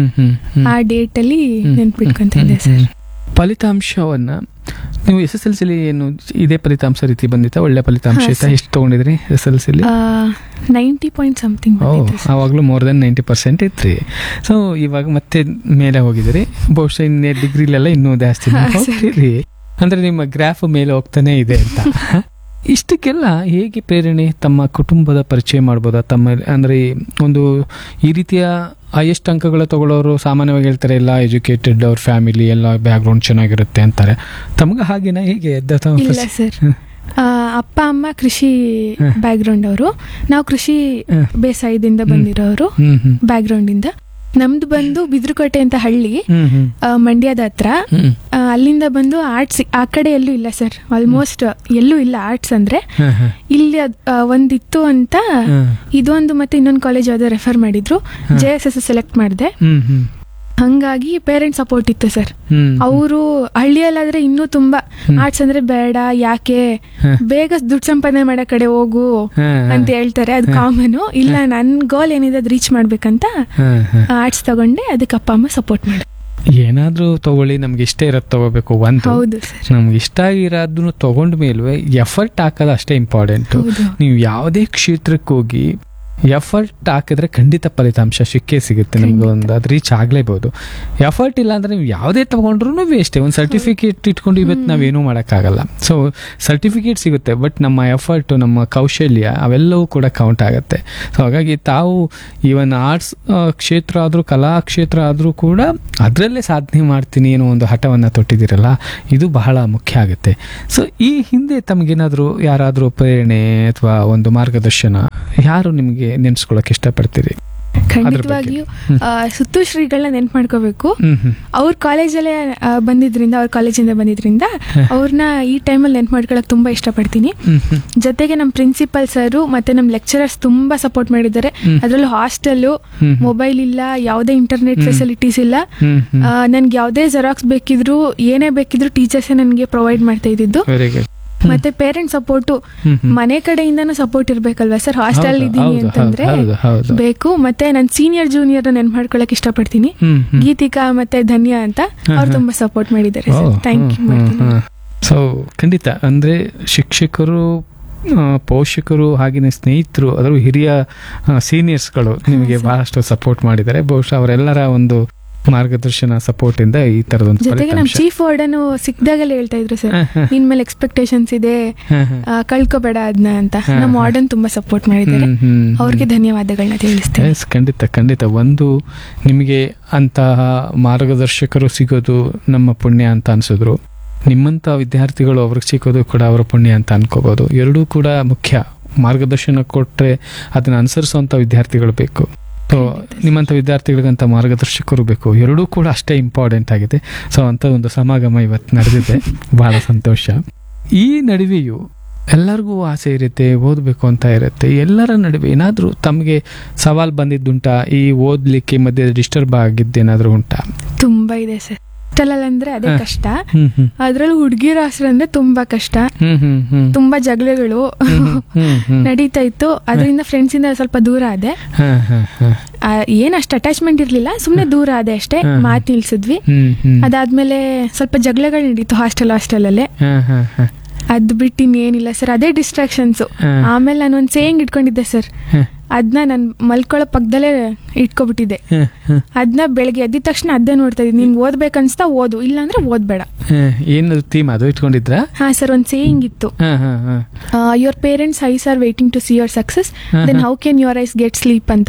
ಆ ಡೇಟ್ ಅಲ್ಲಿ ನೆನ್ಪಿಡ್ಕೊಂತ ಇದ್ದೆ ಸರ್. ಫಲಿತಾಂಶವನ್ನ ನೀವು ಎಸ್ ಎಸ್ ಎಲ್ ಸಿಲಿ ಏನು ಇದೇ ಫಲಿತಾಂಶ ರೀತಿ ಬಂದಿತ್ತ? ಒಳ್ಳೆ ಫಲಿತಾಂಶ ಇತ್ತ? ಎಷ್ಟು ತಗೊಂಡಿದ್ರಿ S L ಸಿಲಿ? Ninety point something. ಆವಾಗ್ಲೂ more than ninety percent ಇತ್ರಿ. ಸೊ ಇವಾಗ ಮತ್ತೆ ಮೇಲೆ ಹೋಗಿದ್ರಿ, ಬಹುಶಃ ಇನ್ನೇ ಡಿಗ್ರಿಲೆಲ್ಲ ಇನ್ನೂ ಜಾಸ್ತಿ ಹೋಗ್ತೀರಿ ಅಂದ್ರೆ ನಿಮ್ಮ ಗ್ರಾಫ್ ಮೇಲೆ ಹೋಗ್ತಾನೆ ಇದೆ ಅಂತ. ಇಷ್ಟಕ್ಕೆಲ್ಲ ಹೇಗೆ ಪ್ರೇರಣೆ? ತಮ್ಮ ಕುಟುಂಬದ ಪರಿಚಯ ಮಾಡ್ಬೋದಾ? ತಮ್ಮ ಅಂದ್ರೆ ಒಂದು ಈ ರೀತಿಯ ಹೈಯೆಸ್ಟ್ ಅಂಕಗಳ ತಗೊಳ್ಳೋರು ಸಾಮಾನ್ಯವಾಗಿ ಹೇಳ್ತಾರೆ ಎಲ್ಲ ಎಜುಕೇಟೆಡ್, ಅವ್ರ ಫ್ಯಾಮಿಲಿ ಎಲ್ಲ ಬ್ಯಾಕ್ ಗ್ರೌಂಡ್ ಚೆನ್ನಾಗಿರುತ್ತೆ ಅಂತಾರೆ. ತಮ್ಗ ಹಾಗೇನಾ? ಹೇಗೆ? ಇಲ್ಲ ಸರ್, ಅಪ್ಪ ಅಮ್ಮ ಕೃಷಿ ಬ್ಯಾಕ್ ಗ್ರೌಂಡ್ ಅವರು, ನಾವು ಕೃಷಿ ಬೇಸಾಯದಿಂದ ಬಂದಿರೋರು ಬ್ಯಾಕ್ ಗ್ರೌಂಡ್ ಇಂದ. ನಮ್ದು ಬಂದು ಬಿದ್ರಕೋಟೆ ಅಂತ ಹಳ್ಳಿ, ಮಂಡ್ಯದ ಹತ್ರ. ಅಲ್ಲಿಂದ ಬಂದು ಆರ್ಟ್ಸ್ ಆ ಕಡೆ ಎಲ್ಲೂ ಇಲ್ಲ ಸರ್, ಆಲ್ಮೋಸ್ಟ್ ಎಲ್ಲೂ ಇಲ್ಲ ಆರ್ಟ್ಸ್ ಅಂದ್ರೆ. ಇಲ್ಲಿ ಒಂದಿತ್ತು ಅಂತ ಇದೊಂದು ಮತ್ತೆ ಇನ್ನೊಂದು ಕಾಲೇಜ್ ಯಾವ್ದೋ ರೆಫರ್ ಮಾಡಿದ್ರು, ಜೆ ಎಸ್ ಎಸ್ ಸೆಲೆಕ್ಟ್ ಮಾಡಿದೆ. ಹಂಗಾಗಿ ಪೇರೆಂಟ್ಸ್ ಸಪೋರ್ಟ್ ಇತ್ತು ಸರ್. ಅವರು ಹಳ್ಳಿಯಲ್ಲಾದ್ರೆ ಇನ್ನೂ ತುಂಬಾ ಆರ್ಟ್ಸ್ ಅಂದ್ರೆ ಬೇಡ, ಯಾಕೆ ಬೇಗ ದುಡ್ಡು ಸಂಪಾದನೆ ಮಾಡೋ ಕಡೆ ಹೋಗು ಅಂತ ಹೇಳ್ತಾರೆ, ಅದು ಕಾಮನ್. ಇಲ್ಲ, ನನ್ ಗೋಲ್ ಏನಿದೆ ಅದು ರೀಚ್ ಮಾಡ್ಬೇಕಂತ ಆರ್ಟ್ಸ್ ತಗೊಂಡೆ. ಅದಕ್ಕೆ ಅಪ್ಪ ಅಮ್ಮ ಸಪೋರ್ಟ್ ಮಾಡಿ ಏನಾದ್ರೂ ತಗೊಳ್ಳಿ, ನಮ್ಗೆ ಇಷ್ಟ ಇರೋದ್ ತಗೋಬೇಕು. ಒಂದು ನಮ್ಗೆ ಇಷ್ಟ ಆಗಿರೋದನ್ನು ತಗೊಂಡ ಮೇಲೂ ಎಫರ್ಟ್ ಹಾಕೋದು ಅಷ್ಟೇ ಇಂಪಾರ್ಟೆಂಟ್. ನೀವು ಯಾವುದೇ ಕ್ಷೇತ್ರಕ್ಕೆ ಹೋಗಿ ಎಫರ್ಟ್ ಹಾಕಿದ್ರೆ ಖಂಡಿತ ಫಲಿತಾಂಶ ಸಿಕ್ಕೇ ಸಿಗುತ್ತೆ ನಿಮ್ಗೆ. ಒಂದು ಅದು ರೀಚ್ ಆಗ್ಲೇಬಹುದು. ಎಫರ್ಟ್ ಇಲ್ಲ ಅಂದ್ರೆ ನೀವು ಯಾವುದೇ ತಗೊಂಡ್ರು ವೇಸ್ಟ್. ಒಂದು ಸರ್ಟಿಫಿಕೇಟ್ ಇಟ್ಕೊಂಡು ಇವತ್ತು ನಾವೇನೂ ಮಾಡೋಕ್ಕಾಗಲ್ಲ. ಸೊ ಸರ್ಟಿಫಿಕೇಟ್ ಸಿಗುತ್ತೆ, ಬಟ್ ನಮ್ಮ ಎಫರ್ಟ್, ನಮ್ಮ ಕೌಶಲ್ಯ ಅವೆಲ್ಲವೂ ಕೂಡ ಕೌಂಟ್ ಆಗುತ್ತೆ. ಸೊ ಹಾಗಾಗಿ ತಾವು ಈವನ್ ಆರ್ಟ್ಸ್ ಕ್ಷೇತ್ರ ಆದರೂ, ಕಲಾ ಕ್ಷೇತ್ರ ಆದರೂ ಕೂಡ ಅದರಲ್ಲೇ ಸಾಧನೆ ಮಾಡ್ತೀನಿ ಏನೋ ಒಂದು ಹಠವನ್ನು ತೊಟ್ಟಿದ್ದೀರಲ್ಲ, ಇದು ಬಹಳ ಮುಖ್ಯ ಆಗುತ್ತೆ. ಸೊ ಈ ಹಿಂದೆ ತಮಗೇನಾದರೂ ಯಾರಾದರೂ ಪ್ರೇರಣೆ ಅಥವಾ ಒಂದು ಮಾರ್ಗದರ್ಶನ ಯಾರು ನಿಮಗೆ ನೆನೆಸ್ಕೊಳ್ಳೋಕೆ ಇಷ್ಟಪಡ್ತೀರಿ? ಖಂಡಿತವಾಗಿಯೂ ಆ, ಸುತ್ತು ಶ್ರೀಗಳನ್ನ ನೆನ್ಪು ಮಾಡ್ಕೋಬೇಕು. ಹ್ಮ್ ಹ್ಮ್ ಅವ್ರ ಕಾಲೇಜಲ್ಲೇ ಆ, ಬಂದಿದ್ರಿಂದ ಅವ್ರ ಕಾಲೇಜಿಂದ ಬಂದಿದ್ರಿಂದ ಅವ್ರನ್ನ ಈ ಟೈಮಲ್ಲಿ ನೆನ್ಪು ಮಾಡ್ಕೊಳಕ್ ತುಂಬಾ ಇಷ್ಟಪಡ್ತೀನಿ. ಹ್ಮ್ ಹ್ಮ್ ಜೊತೆಗೆ ನಮ್ಮ ಪ್ರಿನ್ಸಿಪಲ್ ಸರ್ ಮತ್ತೆ ನಮ್ಮ ಲೆಕ್ಚರರ್ಸ್ ತುಂಬಾ ಸಪೋರ್ಟ್ ಮಾಡಿದ್ದಾರೆ. ಅದ್ರಲ್ಲಿ ಹಾಸ್ಟೆಲ್, ಮೊಬೈಲ್ ಇಲ್ಲ, ಯಾವುದೇ ಇಂಟರ್ನೆಟ್ ಫೆಸಿಲಿಟೀಸ್ ಇಲ್ಲ. ಹ್ಮ್ ಹ್ಮ್ ಆ, ನನ್ಗೆ ಯಾವುದೇ ಜೆರಾಕ್ಸ್ ಬೇಕಿದ್ರು ಏನೇ ಬೇಕಿದ್ರು ಟೀಚರ್ಸ್ ನನಗೆ ಪ್ರೊವೈಡ್ ಮಾಡ್ತಾ ಇದ್ದಿದ್ದು. Very good. ಮತ್ತೆ ಪೇರೆಂಟ್ ಸಪೋರ್ಟು ಹ್ಮ್ ಹ್ಮ್ ಮನೆ ಕಡೆಯಿಂದನೂ ಸಪೋರ್ಟ್ ಇರ್ಬೇಕಲ್ವಾ ಸರ್. ಹಾಸ್ಟೆಲ್ ಹೌದು, ಇದ್ದೀನಿ ಹೌದು, ಅಂತಂದ್ರೆ ಹೌದು, ಹೌದು. ಬೇಕು. ಮತ್ತೆ ನಾನು ಸೀನಿಯರ್ ಜೂನಿಯರ್ ನೆನ್ಪು ಮಾಡ್ಕೊಳಕ್ ಇಷ್ಟಪಡ್ತೀನಿ. ಹ್ಮ್ ಹ್ಮ್ ಗೀತಿಕಾ ಮತ್ತೆ ಧನ್ಯ ಅಂತ ಅವ್ರು ತುಂಬಾ ಸಪೋರ್ಟ್ ಮಾಡಿದ್ದಾರೆ ಸರ್. ಥ್ಯಾಂಕ್ ಯು ಮಾಡ್ತೀನಿ. ಸೊ ಖಂಡಿತ ಅಂದ್ರೆ ಶಿಕ್ಷಕರು, ಆ, ಪೋಷಕರು, ಹಾಗೆಯೇ ಸ್ನೇಹಿತರು, ಅದರ ಹಿರಿಯ ಸೀನಿಯರ್ಸ್ಗಳು ನಿಮಗೆ ಬಹಳಷ್ಟು ಸಪೋರ್ಟ್ ಮಾಡಿದ್ದಾರೆ. ಬಹುಶಃ ಅವರೆಲ್ಲರ ಒಂದು ಮಾರ್ಗದರ್ಶನ ಸಪೋರ್ಟ್ ಇಂದ ಈ ತರದೊಂದು ಜೊತೆಗೆ ನಮ್ ಚೀಫ್ ವಾರ್ಡನ್ ಸಿಕ್ದಾಗಲೇ ಹೇಳ್ತಾ ಇದ್ರು ಸರ್, ನಿನ್ ಮೇಲೆ ಎಕ್ಸ್ಪೆಕ್ಟೇಷನ್ಸ್ ಇದೆ, ಆ, ಕಳ್ಕೊಬೇಡ ಅದನ್ನ ಅಂತ. ನಮ್ಮ ವಾರ್ಡನ್ ತುಂಬಾ ಸಪೋರ್ಟ್ ಮಾಡಿದ್ದಾರೆ. ಅವ್ರಿಗೆ ಧನ್ಯವಾದಗಳನ್ನ ತಿಳಿಸ್ತೇನೆ. ಎಸ್, ಖಂಡಿತ ಖಂಡಿತ. ಒಂದು ನಿಮಗೆ ಅಂತಹ ಮಾರ್ಗದರ್ಶಕರು ಸಿಗೋದು ನಮ್ಮ ಪುಣ್ಯ ಅಂತ ಅನ್ಸಿದ್ರು, ನಿಮ್ಮಂತ ವಿದ್ಯಾರ್ಥಿಗಳು ಅವ್ರಿಗೆ ಸಿಗೋದು ಕೂಡ ಅವರ ಪುಣ್ಯ ಅಂತ ಅನ್ಕೋಬಹುದು. ಎರಡೂ ಕೂಡ ಮುಖ್ಯ. ಮಾರ್ಗದರ್ಶನ ಕೊಟ್ರೆ ಅದನ್ನ ಅನುಸರಿಸುವಂತ ವಿದ್ಯಾರ್ಥಿಗಳು ಬೇಕು. ಸೊ ನಿಮ್ಮಂಥ ವಿದ್ಯಾರ್ಥಿಗಳಿಗಂತ ಮಾರ್ಗದರ್ಶಕರು ಬೇಕು. ಎರಡೂ ಕೂಡ ಅಷ್ಟೇ ಇಂಪಾರ್ಟೆಂಟ್ ಆಗಿದೆ. ಸೊ ಅಂತ ಒಂದು ಸಮಾಗಮ ಇವತ್ತು ನಡೆದಿದೆ, ಬಹಳ ಸಂತೋಷ. ಈ ನಡುವೆಯೂ ಎಲ್ಲರಿಗೂ ಆಸೆ ಇರುತ್ತೆ, ಓದಬೇಕು ಅಂತ ಇರುತ್ತೆ. ಎಲ್ಲರ ನಡುವೆ ಏನಾದರೂ ತಮಗೆ ಸವಾಲು ಬಂದಿದ್ದುಂಟಾ? ಈ ಓದ್ಲಿಕ್ಕೆ ಮಧ್ಯೆ ಡಿಸ್ಟರ್ಬ್ ಆಗಿದ್ದೇನಾದ್ರೂ ಉಂಟಾ? ತುಂಬಾ ಇದೆ ಸರ್. ಅಂದ್ರೆ ಅದೇ ಕಷ್ಟ. ಹ್ಮ್ ಹ್ಮ್ ಅದ್ರಲ್ಲಿ ಹುಡುಗಿರ ಹೆಸರು ಅಂದ್ರೆ ತುಂಬಾ ಕಷ್ಟ. ಹ್ಮ್ ಹ್ಮ್ ಹ್ಮ್ ತುಂಬಾ ಜಗಳಗಳು ನಡೀತಾ ಇತ್ತು. ಅದರಿಂದ ಫ್ರೆಂಡ್ಸ್ ಇಂದ ಸ್ವಲ್ಪ ದೂರ ಆದೆ. ಹ, ಹ, ಹ. ಆ, ಏನ್ ಅಷ್ಟು ಅಟ್ಯಾಚ್ಮೆಂಟ್ ಇರ್ಲಿಲ್ಲ, ಸುಮ್ನೆ ದೂರ ಆದೆ ಅಷ್ಟೇ. ಮಾತು ನಿಲ್ಸಿದ್ವಿ. ಹ್ಮ್ ಹ್ಮ್ ಅದಾದ್ಮೇಲೆ ಸ್ವಲ್ಪ ಜಗಳಗಳು ನಡೀತು ಹಾಸ್ಟೆಲ್ ಹಾಸ್ಟೆಲ್ ಅಲ್ಲೇ. ಹ, ಹ, ಹ. ಅದ್ ಬಿಟ್ಟು ಇನ್ನೇನಿಲ್ಲ ಸರ್, ಅದೇ ಡಿಸ್ಟ್ರಾಕ್ಷನ್ಸ್. ಆಮೇಲೆ ನಾನು ಒಂದ್ ಸೇಯಿಂಗ್ ಇಟ್ಕೊಂಡಿದ್ದೆ ಸರ್, ಅದನ್ನ ನಾನು ಮಲ್ಕೊಳ್ಳೋ ಪಕ್ಕದಲ್ಲೇ ಇಟ್ಕೊಬಿಟ್ಟಿದ್ದೆ. ಅದನ್ನ ಬೆಳಗ್ಗೆ ಎದ್ದಿದ ತಕ್ಷಣ ಅದೇ ನೋಡ್ತಾ ಇದ್ದೀನಿ. ನಿನ್ಗೆ ಓದ್ಬೇಕನ್ಸ್ತಾ ಓದು, ಇಲ್ಲಾಂದ್ರೆ ಓದ್ಬೇಡ. ಏನು ಥೀಮ್ ಅದು ಇಟ್ಕೊಂಡಿದ್ರ? ಹಾ ಸರ್, ಒಂದ್ ಸೇಯಿಂಗ್ ಇತ್ತು. Your parents eyes are waiting to see your success, then how can your eyes get sleep ಅಂತ.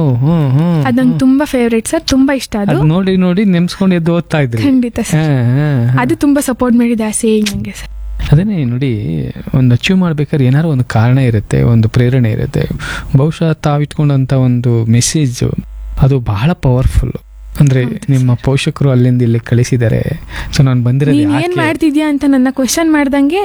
ಅದ್ ನಂಗೆ ತುಂಬಾ ಫೇವ್ರೇಟ್ ಸರ್, ತುಂಬಾ ಇಷ್ಟ ಅದು. ನೋಡಿ ನೋಡಿ ನೆಮ್ಸ್ಕೊಂಡು ಎದ್ದು ಓದ್ತಾ ಇದ್ರಿ? ಖಂಡಿತ ಸರ್, ಅದು ತುಂಬಾ ಸಪೋರ್ಟ್ ಮಾಡಿದೆ ಆ ಸೇಯಿಂಗ್ ನಂಗೆ ಸರ್. ಅದೇನೇ ನೋಡಿ, ಒಂದು ಅಚೀವ್ ಮಾಡ್ಬೇಕಾದ್ರೆ ಏನಾದ್ರು ಒಂದು ಕಾರಣ ಇರುತ್ತೆ, ಒಂದು ಪ್ರೇರಣೆ ಇರುತ್ತೆ. ಬಹುಶಃ ತಾವಿಟ್ಕೊಂಡಂತ ಒಂದು ಮೆಸೇಜ್ ಅದು ಬಹಳ ಪವರ್ಫುಲ್. ಅಂದ್ರೆ ನಿಮ್ಮ ಪೋಷಕರು ಅಲ್ಲಿಂದ ಇಲ್ಲಿ ಕಳಿಸಿದ್ದಾರೆ. ಸೊ ನಾನು ಬಂದಿರೋದು ಏನ್ ಮಾಡ್ತಿದ್ಯಾ ಅಂತ ನನ್ನ ಕ್ವಶನ್ ಮಾಡ್ದಂಗೆ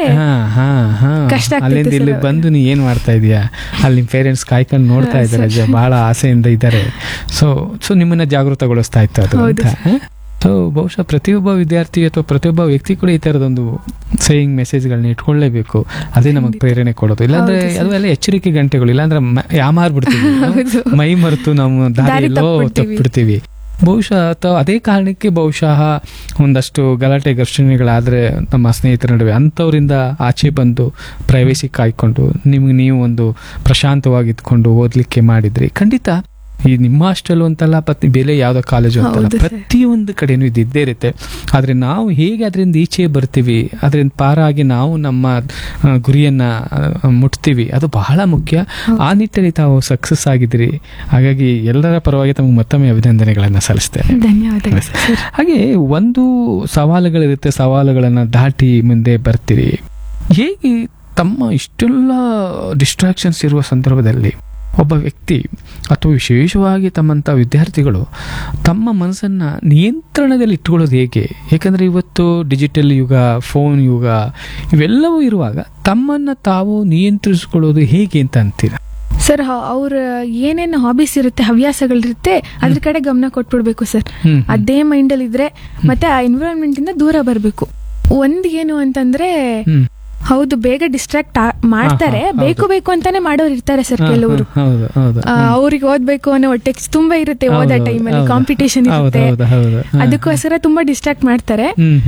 ಕಷ್ಟ. ಅಲ್ಲಿಂದ ಇಲ್ಲಿ ಬಂದು ನೀ ಏನ್ ಮಾಡ್ತಾ ಇದೀಯಾ, ಅಲ್ಲಿ ನಿಮ್ ಪೇರೆಂಟ್ಸ್ ಕಾಯ್ಕೊಂಡು ನೋಡ್ತಾ ಇದ್ದಾರೆ, ಬಹಳ ಆಸೆಯಿಂದ ಇದ್ದಾರೆ. ಸೊ ಸೊ ನಿಮ್ಮನ್ನ ಜಾಗೃತಗೊಳಿಸ್ತಾ ಇತ್ತು ಅದು ಅಂತ. ಸೊ ಬಹುಶಃ ಪ್ರತಿಯೊಬ್ಬ ವಿದ್ಯಾರ್ಥಿ ಅಥವಾ ಪ್ರತಿಯೊಬ್ಬ ವ್ಯಕ್ತಿ ಕೂಡ ಈ ತರದೊಂದು ಸೇಯಿಂಗ್ ಮೆಸೇಜ್ಗಳನ್ನ ಇಟ್ಕೊಳ್ಳೇಬೇಕು. ಅದೇ ನಮಗೆ ಪ್ರೇರಣೆ ಕೊಡೋದು. ಇಲ್ಲಾಂದ್ರೆ ಅದು ಎಲ್ಲ ಎಚ್ಚರಿಕೆ ಗಂಟೆಗಳು. ಇಲ್ಲಾಂದ್ರೆ ಯಾಮಾರ್ಬಿಡ್ತೀವಿ, ಮೈ ಮರೆತು ನಾವು ದಾರಿಯಲ್ಲೋ ತಪ್ಪಿಡ್ತೀವಿ ಬಹುಶಃ. ಅಥವಾ ಅದೇ ಕಾರಣಕ್ಕೆ ಬಹುಶಃ ಒಂದಷ್ಟು ಗಲಾಟೆ ಘರ್ಷಣೆಗಳಾದ್ರೆ ನಮ್ಮ ಸ್ನೇಹಿತರ ನಡುವೆ, ಅಂಥವರಿಂದ ಆಚೆ ಬಂದು ಪ್ರೈವೇಸಿ ಕಾಯ್ಕೊಂಡು ನಿಮ್ಗೆ ನೀವು ಒಂದು ಪ್ರಶಾಂತವಾಗಿದ್ಕೊಂಡು ಓದ್ಲಿಕ್ಕೆ ಮಾಡಿದ್ರಿ. ಖಂಡಿತ ಈ ನಿಮ್ಮ ಹಾಸ್ಟೆಲ್ ಅಂತಲ್ಲ, ಪ್ರತಿ ಬೇರೆ ಯಾವ್ದೋ ಕಾಲೇಜು ಅಂತಲ್ಲ, ಪ್ರತಿಯೊಂದು ಕಡೆನೂ ಇದ್ದೇ ಇರುತ್ತೆ. ಆದ್ರೆ ನಾವು ಹೇಗೆ ಅದರಿಂದ ಈಚೆ ಬರ್ತೀವಿ, ಅದರಿಂದ ಪಾರಾಗಿ ನಾವು ನಮ್ಮ ಗುರಿಯನ್ನ ಮುಟ್ತೀವಿ, ಅದು ಬಹಳ ಮುಖ್ಯ. ಆ ನಿಟ್ಟಿನಲ್ಲಿ ತಾವು ಸಕ್ಸಸ್ ಆಗಿದ್ದೀರಿ. ಹಾಗಾಗಿ ಎಲ್ಲರ ಪರವಾಗಿ ತಮಗೆ ಮತ್ತೊಮ್ಮೆ ಅಭಿನಂದನೆಗಳನ್ನ ಸಲ್ಲಿಸ್ತೇನೆ. ಧನ್ಯವಾದಗಳು. ಹಾಗೆ ಒಂದು ಸವಾಲುಗಳಿರುತ್ತೆ, ಸವಾಲುಗಳನ್ನ ದಾಟಿ ಮುಂದೆ ಬರ್ತೀರಿ. ಹೇಗೆ ತಮ್ಮ ಇಷ್ಟೆಲ್ಲ ಡಿಸ್ಟ್ರಾಕ್ಷನ್ಸ್ ಇರುವ ಸಂದರ್ಭದಲ್ಲಿ ಒಬ್ಬ ವ್ಯಕ್ತಿ ಅಥವಾ ವಿಶೇಷವಾಗಿ ತಮ್ಮಂಥ ವಿದ್ಯಾರ್ಥಿಗಳು ತಮ್ಮ ಮನಸ್ಸನ್ನು ನಿಯಂತ್ರಣದಲ್ಲಿ ಇಟ್ಕೊಳ್ಳೋದು ಹೇಗೆ? ಯಾಕಂದರೆ ಇವತ್ತು ಡಿಜಿಟಲ್ ಯುಗ, ಫೋನ್ ಯುಗ ಇವೆಲ್ಲವೂ ಇರುವಾಗ ತಮ್ಮನ್ನು ತಾವು ನಿಯಂತ್ರಿಸಿಕೊಳ್ಳೋದು ಹೇಗೆ ಅಂತ ಅಂತೀರ? ಸರ್, ಅವ್ರ ಏನೇನು ಹಾಬೀಸ್ ಇರುತ್ತೆ, ಹವ್ಯಾಸಗಳಿರುತ್ತೆ, ಅದ್ರ ಕಡೆ ಗಮನ ಕೊಟ್ಬಿಡ್ಬೇಕು ಸರ್. ಅದೇ ಮೈಂಡಲ್ಲಿ ಇದ್ರೆ ಮತ್ತೆ ಆ ಎನ್ವಿರಾನ್ಮೆಂಟ್ ಇಂದ ದೂರ ಬರಬೇಕು. ಒಂದ್ ಏನು ಅಂತಂದ್ರೆ, ಹೌದು ಬೇಗ ಡಿಸ್ಟ್ರಾಕ್ಟ್ ಮಾಡ್ತಾರೆ, ಬೇಕು ಬೇಕು ಅಂತಾನೆ ಮಾಡೋರು ಇರ್ತಾರೆ ಸರ್ ಕೆಲವರು. ಅವ್ರಿಗೆ ಓದ್ಬೇಕು ಅನ್ನೋ ಹೊಟ್ಟೆ ತುಂಬಾ ಇರುತ್ತೆ, ಓದೋ ಟೈಮಲ್ಲಿ ಕಾಂಪಿಟೇಷನ್ ಇರುತ್ತೆ, ಅದಕ್ಕೋಸ್ಕರ ತುಂಬಾ ಡಿಸ್ಟ್ರಾಕ್ಟ್ ಮಾಡ್ತಾರೆ.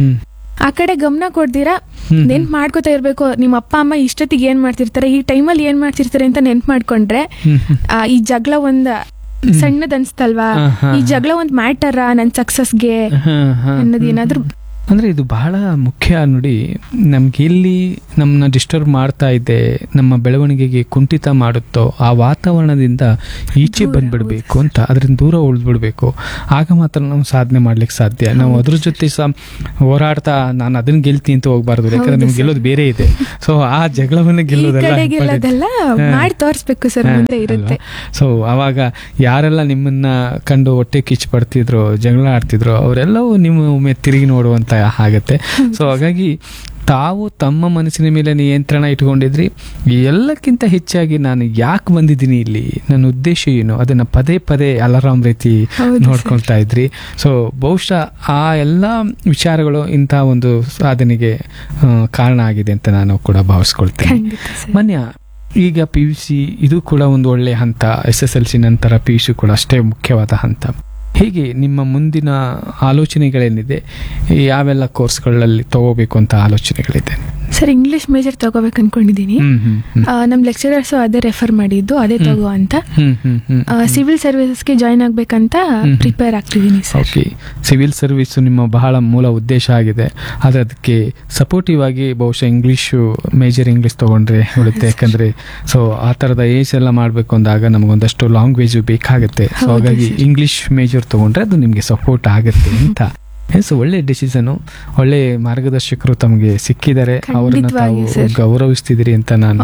ಆ ಕಡೆ ಗಮನ ಕೊಡ್ದಿರಾ ನೆನ್ಪ್ ಮಾಡ್ಕೋತಾ ಇರ್ಬೇಕು. ನಿಮ್ಮ ಅಪ್ಪ ಅಮ್ಮ ಇಷ್ಟೊತ್ತಿಗೆ ಏನ್ ಮಾಡ್ತಿರ್ತಾರೆ, ಈ ಟೈಮಲ್ಲಿ ಏನ್ ಮಾಡ್ತಿರ್ತಾರೆ ಅಂತ ನೆನ್ಪ್ ಮಾಡ್ಕೊಂಡ್ರೆ ಈ ಜಗಳ ಒಂದ್ ಸಣ್ಣದ್ ಅನ್ಸ್ತಲ್ವಾ, ಈ ಜಗಳ ಒಂದ್ ಮ್ಯಾಟರ ನನ್ ಸಕ್ಸಸ್ಗೆ ಅನ್ನೋದು ಏನಾದ್ರು ಅಂದರೆ ಇದು ಬಹಳ ಮುಖ್ಯ ನೋಡಿ. ನಮ್ಗೆ ಇಲ್ಲಿ ನಮ್ಮನ್ನ ಡಿಸ್ಟರ್ಬ್ ಮಾಡ್ತಾ ಇದೆ, ನಮ್ಮ ಬೆಳವಣಿಗೆಗೆ ಕುಂಠಿತ ಮಾಡುತ್ತೋ ಆ ವಾತಾವರಣದಿಂದ ಈಚೆ ಬಂದ್ಬಿಡ್ಬೇಕು ಅಂತ, ಅದರಿಂದ ದೂರ ಉಳಿದ್ಬಿಡ್ಬೇಕು. ಆಗ ಮಾತ್ರ ನಾವು ಸಾಧನೆ ಮಾಡ್ಲಿಕ್ಕೆ ಸಾಧ್ಯ. ನಾವು ಅದ್ರ ಜೊತೆ ಸಹ ಹೋರಾಡ್ತಾ ನಾನು ಅದನ್ನ ಗೆಲ್ತೀನಿ ಅಂತ ಹೋಗ್ಬಾರ್ದು, ಯಾಕಂದ್ರೆ ನಿಮ್ಗೆ ಗೆಲ್ಲೋದು ಬೇರೆ ಇದೆ. ಸೊ ಆ ಜಗಳವನ್ನ ಗೆಲ್ಲೋದೆಲ್ಲ ಮಾಡಿ ತೋರಿಸ್ಬೇಕು ಸರ್, ಮುಂದೆ ಇರುತ್ತೆ. ಸೊ ಅವಾಗ ಯಾರೆಲ್ಲ ನಿಮ್ಮನ್ನ ಕಂಡು ಹೊಟ್ಟೆ ಕಿಚ್ಚು ಪಡ್ತಿದ್ರು, ಜಗಳ ಆಡ್ತಿದ್ರು, ಅವರೆಲ್ಲವೂ ನಿಮ್ಮ ಒಮ್ಮೆ ತಿರುಗಿ ನೋಡುವಂತ ಆಗತ್ತೆ. ಸೊ ಹಾಗಾಗಿ ತಾವು ತಮ್ಮ ಮನಸ್ಸಿನ ಮೇಲೆ ನಿಯಂತ್ರಣ ಇಟ್ಕೊಂಡಿದ್ರಿ. ಎಲ್ಲಕ್ಕಿಂತ ಹೆಚ್ಚಾಗಿ ನಾನು ಯಾಕೆ ಬಂದಿದ್ದೀನಿ ಇಲ್ಲಿ, ನನ್ನ ಉದ್ದೇಶ ಏನು, ಅದನ್ನ ಪದೇ ಪದೇ ಅಲಾರಾಮ್ ರೀತಿ ನೋಡ್ಕೊಳ್ತಾ ಇದ್ರಿ. ಸೊ ಬಹುಶಃ ಆ ಎಲ್ಲ ವಿಚಾರಗಳು ಇಂಥ ಒಂದು ಸಾಧನೆಗೆ ಕಾರಣ ಆಗಿದೆ ಅಂತ ನಾನು ಕೂಡ ಭಾವಿಸ್ಕೊಳ್ತೇನೆ. ಮನ್ಯ ಈಗ ಪಿ ಯು ಸಿ ಇದು ಕೂಡ ಒಂದು ಒಳ್ಳೆಯ ಹಂತ, ಎಸ್ ಎಸ್ ಎಲ್ ಸಿ ನಂತರ ಪಿ ಯು ಸಿ ಕೂಡ ಅಷ್ಟೇ ಮುಖ್ಯವಾದ ಹಂತ. ಹೇಗೆ ನಿಮ್ಮ ಮುಂದಿನ ಆಲೋಚನೆಗಳೇನಿದೆ, ಯಾವೆಲ್ಲ ಕೋರ್ಸ್ಗಳಲ್ಲಿ ತಗೋಬೇಕು ಅಂತ ಆಲೋಚನೆಗಳಿದೆ? ಸರ್ ಇಂಗ್ಲಿಷ್ ಮೇಜರ್ ತಗೋಬೇಕು ಅನ್ಕೊಂಡಿದ್ದೀನಿ. ನಮ್ಮ ಲೆಕ್ಚರರ್ಸ್ ಅದೇ ರೆಫರ್ ಮಾಡಿದ್ದು, ಅದೇ ತಗೋ ಅಂತ. ಸಿವಿಲ್ ಸರ್ವಿಸಸ್ಗೆ ಜಾಯ್ನ್ ಆಗ್ಬೇಕಂತ prepare ಆಗ್ತಿದ್ದೀನಿ sir. Okay, civil service ನಿಮ್ಮ ಬಹಳ ಮೂಲ ಉದ್ದೇಶ ಆಗಿದೆ. ಆದರೆ ಅದಕ್ಕೆ ಸಪೋರ್ಟಿವ್ ಆಗಿ ಬಹುಶಃ ಇಂಗ್ಲಿಷು ಮೇಜರ್ ಇಂಗ್ಲಿಷ್ ತಗೊಂಡ್ರೆ ಉಳಿತೆ. ಯಾಕಂದ್ರೆ ಸೊ ಆ ಥರದ ಏಜ್ ಎಲ್ಲ ಮಾಡಬೇಕು ಅಂದಾಗ ನಮಗೊಂದಷ್ಟು ಲ್ಯಾಂಗ್ವೇಜು ಬೇಕಾಗುತ್ತೆ. ಸೊ ಹಾಗಾಗಿ ಇಂಗ್ಲಿಷ್ ಮೇಜರ್ ತಗೊಂಡ್ರೆ ಅದು ನಿಮಗೆ ಸಪೋರ್ಟ್ ಆಗುತ್ತೆ ಅಂತ. ಸೊ ಒಳ್ಳೆ ಡಿಸಿಷನು, ಒಳ್ಳೆ ಮಾರ್ಗದರ್ಶಕರು ತಮಗೆ ಸಿಕ್ಕಿದ್ದಾರೆ, ಅವರನ್ನ ತಾವು ಗೌರವಿಸ್ತಿದ್ದೀರಿ ಅಂತ ನಾನು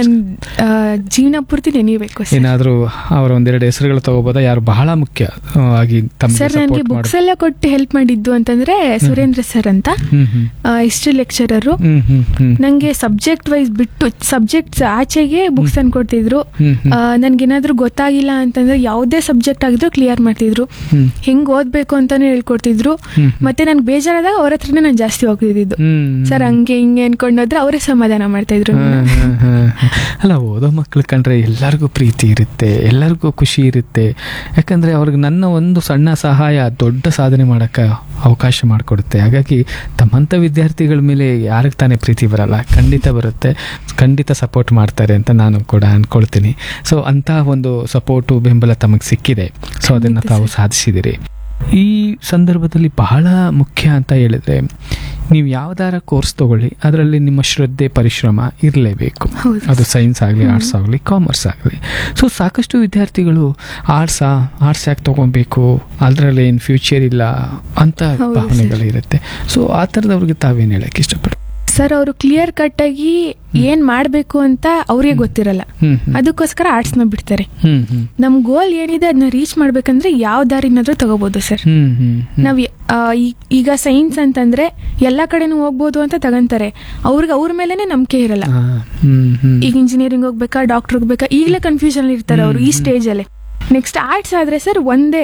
ಜೀವನ ಪೂರ್ತಿ ನೆನೀಬೇಕು. ಏನಾದರೂ ಅವರ ಒಂದೆರಡು ಹೆಸರುಗಳು ತಗೋಬೋದಾ, ಯಾರು ಬಹಳ ಮುಖ್ಯ ಆಗಿ ಸರ್ ನನಗೆ ಬುಕ್ಸ್ ಎಲ್ಲ ಕೊಟ್ಟು ಹೆಲ್ಪ್ ಮಾಡಿದ್ದು ಅಂತಂದ್ರೆ ಸುರೇಂದ್ರ ಸರ್ ಅಂತ, ಹಿಸ್ಟ್ರಿ ಲೆಕ್ಚರರು. ನಂಗೆ ಸಬ್ಜೆಕ್ಟ್ ವೈಸ್ ಬಿಟ್ಟು ಸಬ್ಜೆಕ್ಟ್ಸ್ ಆಚೆಗೆ ಬುಕ್ಸ್ ತಂದು ಕೊಡ್ತಿದ್ರು. ನನ್ಗೇನಾದ್ರೂ ಗೊತ್ತಾಗಿಲ್ಲ ಅಂತಂದ್ರೆ ಯಾವುದೇ ಸಬ್ಜೆಕ್ಟ್ ಆಗಿದ್ರು ಕ್ಲಿಯರ್ ಮಾಡ್ತಿದ್ರು, ಹೆಂಗ್ ಓದ್ಬೇಕು ಅಂತಾನು ಹೇಳ್ಕೊಡ್ತಿದ್ರು. ಮತ್ತೆ ನನ್ಗೆ ಬೇಜಾರಾದಾಗ ಅವ್ರ ಹತ್ರನೇ ನಾನು ಜಾಸ್ತಿ ಹೋಗ್ತಿದ್ದು. ಸರ್ ಹಂಗೆ ಹಿಂಗೆ ಅನ್ಕೊಂಡೋದ್ರೆ ಅವರೇ ಸಮಾಧಾನ ಮಾಡ್ತಾ ಇದ್ರು. ಅಲ್ಲ, ಓದೋ ಮಕ್ಳು ಕಂಡ್ರೆ ಎಲ್ಲರಿಗೂ ಪ್ರೀತಿ ಇರುತ್ತೆ, ಎಲ್ಲರಿಗೂ ಖುಷಿ ಇರುತ್ತೆ. ಯಾಕಂದ್ರೆ ಅವ್ರಿಗೆ ನನ್ನ ಒಂದು ಸಣ್ಣ ಸಹಾಯ ದೊಡ್ಡ ಸಾಧನೆ ಮಾಡಕ್ಕೆ ಅವಕಾಶ ಮಾಡಿಕೊಡುತ್ತೆ. ಹಾಗಾಗಿ ತಮ್ಮಂಥ ವಿದ್ಯಾರ್ಥಿಗಳ ಮೇಲೆ ಯಾರಿಗೆ ತಾನೇ ಪ್ರೀತಿ ಬರಲ್ಲ, ಖಂಡಿತ ಬರುತ್ತೆ, ಖಂಡಿತ ಸಪೋರ್ಟ್ ಮಾಡ್ತಾರೆ ಅಂತ ನಾನು ಕೂಡ ಅನ್ಕೊಳ್ತೀನಿ. ಸೊ ಅಂತ ಒಂದು ಸಪೋರ್ಟು ಬೆಂಬಲ ತಮಗೆ ಸಿಕ್ಕಿದೆ. ಸೊ ಅದನ್ನು ತಾವು ಸಾಧಿಸಿದಿರಿ. ಈ ಸಂದರ್ಭದಲ್ಲಿ ಬಹಳ ಮುಖ್ಯ ಅಂತ ಹೇಳಿದ್ರೆ, ನೀವು ಯಾವ್ದಾರ ಕೋರ್ಸ್ ತಗೊಳ್ಳಿ, ಅದರಲ್ಲಿ ನಿಮ್ಮ ಶ್ರದ್ಧೆ ಪರಿಶ್ರಮ ಇರಲೇಬೇಕು. ಅದು ಸೈನ್ಸ್ ಆಗಲಿ, ಆರ್ಟ್ಸ್ ಆಗಲಿ, ಕಾಮರ್ಸ್ ಆಗಲಿ. ಸೊ ಸಾಕಷ್ಟು ವಿದ್ಯಾರ್ಥಿಗಳು ಆರ್ಟ್ಸಾ ಆರ್ಟ್ಸ್ ಯಾಕೆ ತಗೊಬೇಕು, ಅದರಲ್ಲಿ ಏನು ಫ್ಯೂಚರ್ ಇಲ್ಲ ಅಂತ ಭಾವನೆಗಳಿರುತ್ತೆ. ಸೊ ಆ ಥರದವ್ರಿಗೆ ತಾವೇನು ಹೇಳಕ್ಕೆ ಇಷ್ಟಪಡ್ತೀವಿ? ಸರ್ ಅವರು ಕ್ಲಿಯರ್ ಕಟ್ ಆಗಿ ಏನ್ ಮಾಡ್ಬೇಕು ಅಂತ ಅವ್ರಿಗೆ ಗೊತ್ತಿರಲ್ಲ, ಅದಕ್ಕೋಸ್ಕರ ಆರ್ಟ್ಸ್ ನ ಬಿಡ್ತಾರೆ. ನಮ್ ಗೋಲ್ ಏನಿದೆ ಅದನ್ನ ರೀಚ್ ಮಾಡ್ಬೇಕಂದ್ರೆ ಯಾವ ದಾರಿನಾದ್ರೂ ತಗೋಬಹುದು ಸರ್. ನಾವ್ ಈಗ ಸೈನ್ಸ್ ಅಂತಂದ್ರೆ ಎಲ್ಲಾ ಕಡೆನೂ ಹೋಗ್ಬೋದು ಅಂತ ತಗಂತಾರೆ, ಅವ್ರಿಗೆ ಅವ್ರ ಮೇಲೆನೆ ನಂಬಿಕೆ ಇರಲ್ಲ. ಈಗ ಇಂಜಿನಿಯರಿಂಗ್ ಹೋಗ್ಬೇಕಾ, ಡಾಕ್ಟರ್ ಹೋಗ್ಬೇಕಾ, ಈಗಲೇ ಕನ್ಫ್ಯೂಷನ್ ಇರ್ತಾರೆ ಅವರು ಈ ಸ್ಟೇಜ್ ಅಲ್ಲಿ. ನೆಕ್ಸ್ಟ್ ಆರ್ಟ್ಸ್ ಆದ್ರೆ ಸರ್ ಒಂದೇ,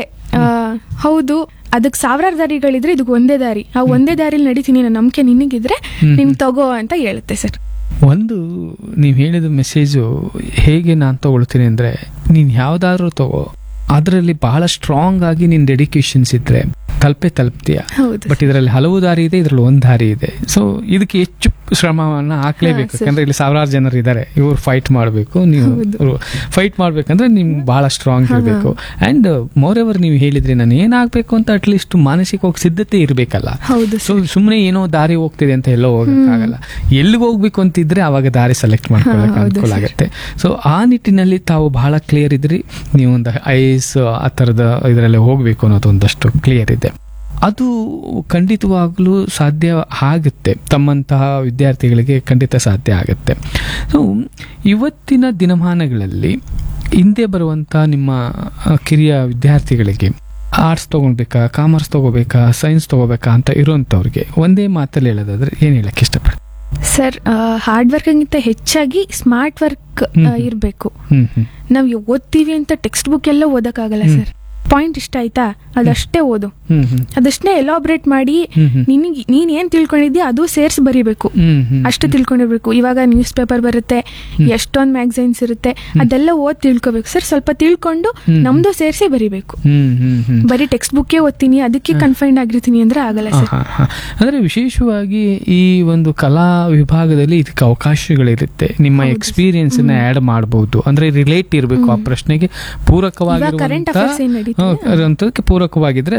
ಹೌದು ಅದಕ್ಕೆ ಸಾವಿರಾರು ದಾರಿಗಳಿದ್ರೆ ಇದಕ್ಕೆ ಒಂದೇ ದಾರಿ, ಆ ಒಂದೇ ದಾರಿಲಿ ನಡೀತೀನಿ ನನ್ನ ನಂಬಿಕೆ ನಿನಗಿದ್ರೆ ನಿನ್ ತಗೋ ಅಂತ ಹೇಳುತ್ತೆ ಸರ್. ಒಂದು ನೀವು ಹೇಳಿದ ಮೆಸೇಜು ಹೇಗೆ ನಾನು ತಗೊಳ್ತೀನಿ ಅಂದರೆ, ನೀನು ಯಾವುದಾದ್ರೂ ತಗೋ, ಅದರಲ್ಲಿ ಬಹಳ ಸ್ಟ್ರಾಂಗ್ ಆಗಿ ನಿನ್ನ ಡೆಡಿಕೇಶನ್ಸ್ ಇದ್ರೆ ತಲುಪೇ ತಲುಪ್ತೀಯ. ಬಟ್ ಇದರಲ್ಲಿ ಹಲವು ದಾರಿ ಇದೆ, ಇದರಲ್ಲಿ ಒಂದು ದಾರಿ ಇದೆ. ಸೊ ಇದಕ್ಕೆ ಹೆಚ್ಚು ಶ್ರಮವನ್ನು ಹಾಕ್ಲೇಬೇಕು. ಯಾಕಂದ್ರೆ ಇಲ್ಲಿ ಸಾವಿರಾರು ಜನರು ಇದ್ದಾರೆ, ಇವ್ರು ಫೈಟ್ ಮಾಡಬೇಕು, ನೀವು ಫೈಟ್ ಮಾಡ್ಬೇಕಂದ್ರೆ ನಿಮ್ಗೆ ಬಹಳ ಸ್ಟ್ರಾಂಗ್ ಇರಬೇಕು. ಅಂಡ್ ಮೋರ್ ಎವರ್ ನೀವು ಹೇಳಿದ್ರಿ ನಾನು ಏನಾಗಬೇಕು ಅಂತ ಅಟ್ಲೀಸ್ಟ್ ಮಾನಸಿಕವಾಗಿ ಸಿದ್ಧತೆ ಇರಬೇಕಲ್ಲ. ಸೊ ಸುಮ್ಮನೆ ಏನೋ ದಾರಿ ಹೋಗ್ತಿದೆ ಅಂತ ಎಲ್ಲೋ ಹೋಗಕ್ಕಾಗಲ್ಲ, ಎಲ್ಲಿಗೆ ಹೋಗ್ಬೇಕು ಅಂತಿದ್ರೆ ಅವಾಗ ದಾರಿ ಸೆಲೆಕ್ಟ್ ಮಾಡ್ಕೊಳ್ಳೋಕೆ ಅನುಕೂಲ ಆಗುತ್ತೆ. ಸೊ ಆ ನಿಟ್ಟಿನಲ್ಲಿ ತಾವು ಬಹಳ ಕ್ಲಿಯರ್ ಇದ್ರಿ, ನೀವು ಒಂದು ಐ ಎ ಎಸ್ ಆ ಥರದ ಇದರಲ್ಲೇ ಹೋಗಬೇಕು ಅನ್ನೋದು ಒಂದಷ್ಟು ಕ್ಲಿಯರ್ ಇದೆ. ಅದು ಖಂಡಿತವಾಗ್ಲೂ ಸಾಧ್ಯ ಆಗುತ್ತೆ, ತಮ್ಮಂತಹ ವಿದ್ಯಾರ್ಥಿಗಳಿಗೆ ಖಂಡಿತ ಸಾಧ್ಯ ಆಗುತ್ತೆ. ಸೊ ಇವತ್ತಿನ ದಿನಮಾನಗಳಲ್ಲಿ ಹಿಂದೆ ಬರುವಂಥ ನಿಮ್ಮ ಕಿರಿಯ ವಿದ್ಯಾರ್ಥಿಗಳಿಗೆ ಆರ್ಟ್ಸ್ ತೊಗೊಳ್ಬೇಕಾ, ಕಾಮರ್ಸ್ ತೊಗೋಬೇಕಾ, ಸೈನ್ಸ್ ತೊಗೋಬೇಕಾ ಅಂತ ಇರುವಂಥವ್ರಿಗೆ ಒಂದೇ ಮಾತಲ್ಲಿ ಹೇಳೋದಾದ್ರೆ ಏನು ಹೇಳಕ್ಕೆ ಇಷ್ಟಪಡ್ತೀನಿ? ಸರ್ ಹಾರ್ಡ್ ವರ್ಕ್ಗಿಂತ ಹೆಚ್ಚಾಗಿ ಸ್ಮಾರ್ಟ್ ವರ್ಕ್ ಇರಬೇಕು. ನಾವು ಓದ್ತೀವಿ ಅಂತ ಟೆಕ್ಸ್ಟ್ ಬುಕ್ ಎಲ್ಲ ಓದಕ್ಕಾಗಲ್ಲ ಸರ್. ಪಾಯಿಂಟ್ ಇಷ್ಟ ಆಯ್ತಾ ಅದಷ್ಟೇ ಓದು, ಅದಷ್ಟೇ ಎಲಾಬ್ರೇಟ್ ಮಾಡಿ ನಿನಗೆ ನೀನ್ ಏನ್ ತಿಳ್ಕೊಂಡಿದ್ಯಾ ಅದು ಸೇರ್ಸಿ ಬರೀಬೇಕು, ಅಷ್ಟು ತಿಳ್ಕೊಂಡಿರ್ಬೇಕು. ಇವಾಗ ನ್ಯೂಸ್ ಪೇಪರ್ ಬರುತ್ತೆ, ಎಷ್ಟೊಂದ್ ಮ್ಯಾಗಝೈನ್ಸ್ ಇರುತ್ತೆ, ಅದೆಲ್ಲ ಓದ್ ತಿಳ್ಕೊಬೇಕು ಸರ್. ಸ್ವಲ್ಪ ತಿಳ್ಕೊಂಡು ನಮ್ದು ಸೇರ್ಸಿ ಬರೀಬೇಕು. ಬರೀ ಟೆಕ್ಸ್ಟ್ ಬುಕ್ಕೇ ಓದ್ತೀನಿ ಅದಕ್ಕೆ ಕನ್ಫೈನ್ಡ್ ಆಗಿರ್ತೀನಿ ಅಂದ್ರೆ ಆಗಲ್ಲ ಸರ್. ಅಂದ್ರೆ ವಿಶೇಷವಾಗಿ ಈ ಒಂದು ಕಲಾ ವಿಭಾಗದಲ್ಲಿ ಇದಕ್ಕೆ ಅವಕಾಶಗಳಿರುತ್ತೆ, ನಿಮ್ಮ ಎಕ್ಸ್ಪೀರಿಯನ್ಸ್ ನ ಆಡ್ ಮಾಡಬಹುದು. ಅಂದ್ರೆ ರಿಲೇಟ್ ಇರಬೇಕು ಆ ಪ್ರಶ್ನೆಗೆ ಪೂರಕವಾಗಿರುವಂತ ಪೂರಕವಾಗಿದ್ರೆ ಅದನ್ನು ತಮ್ಮ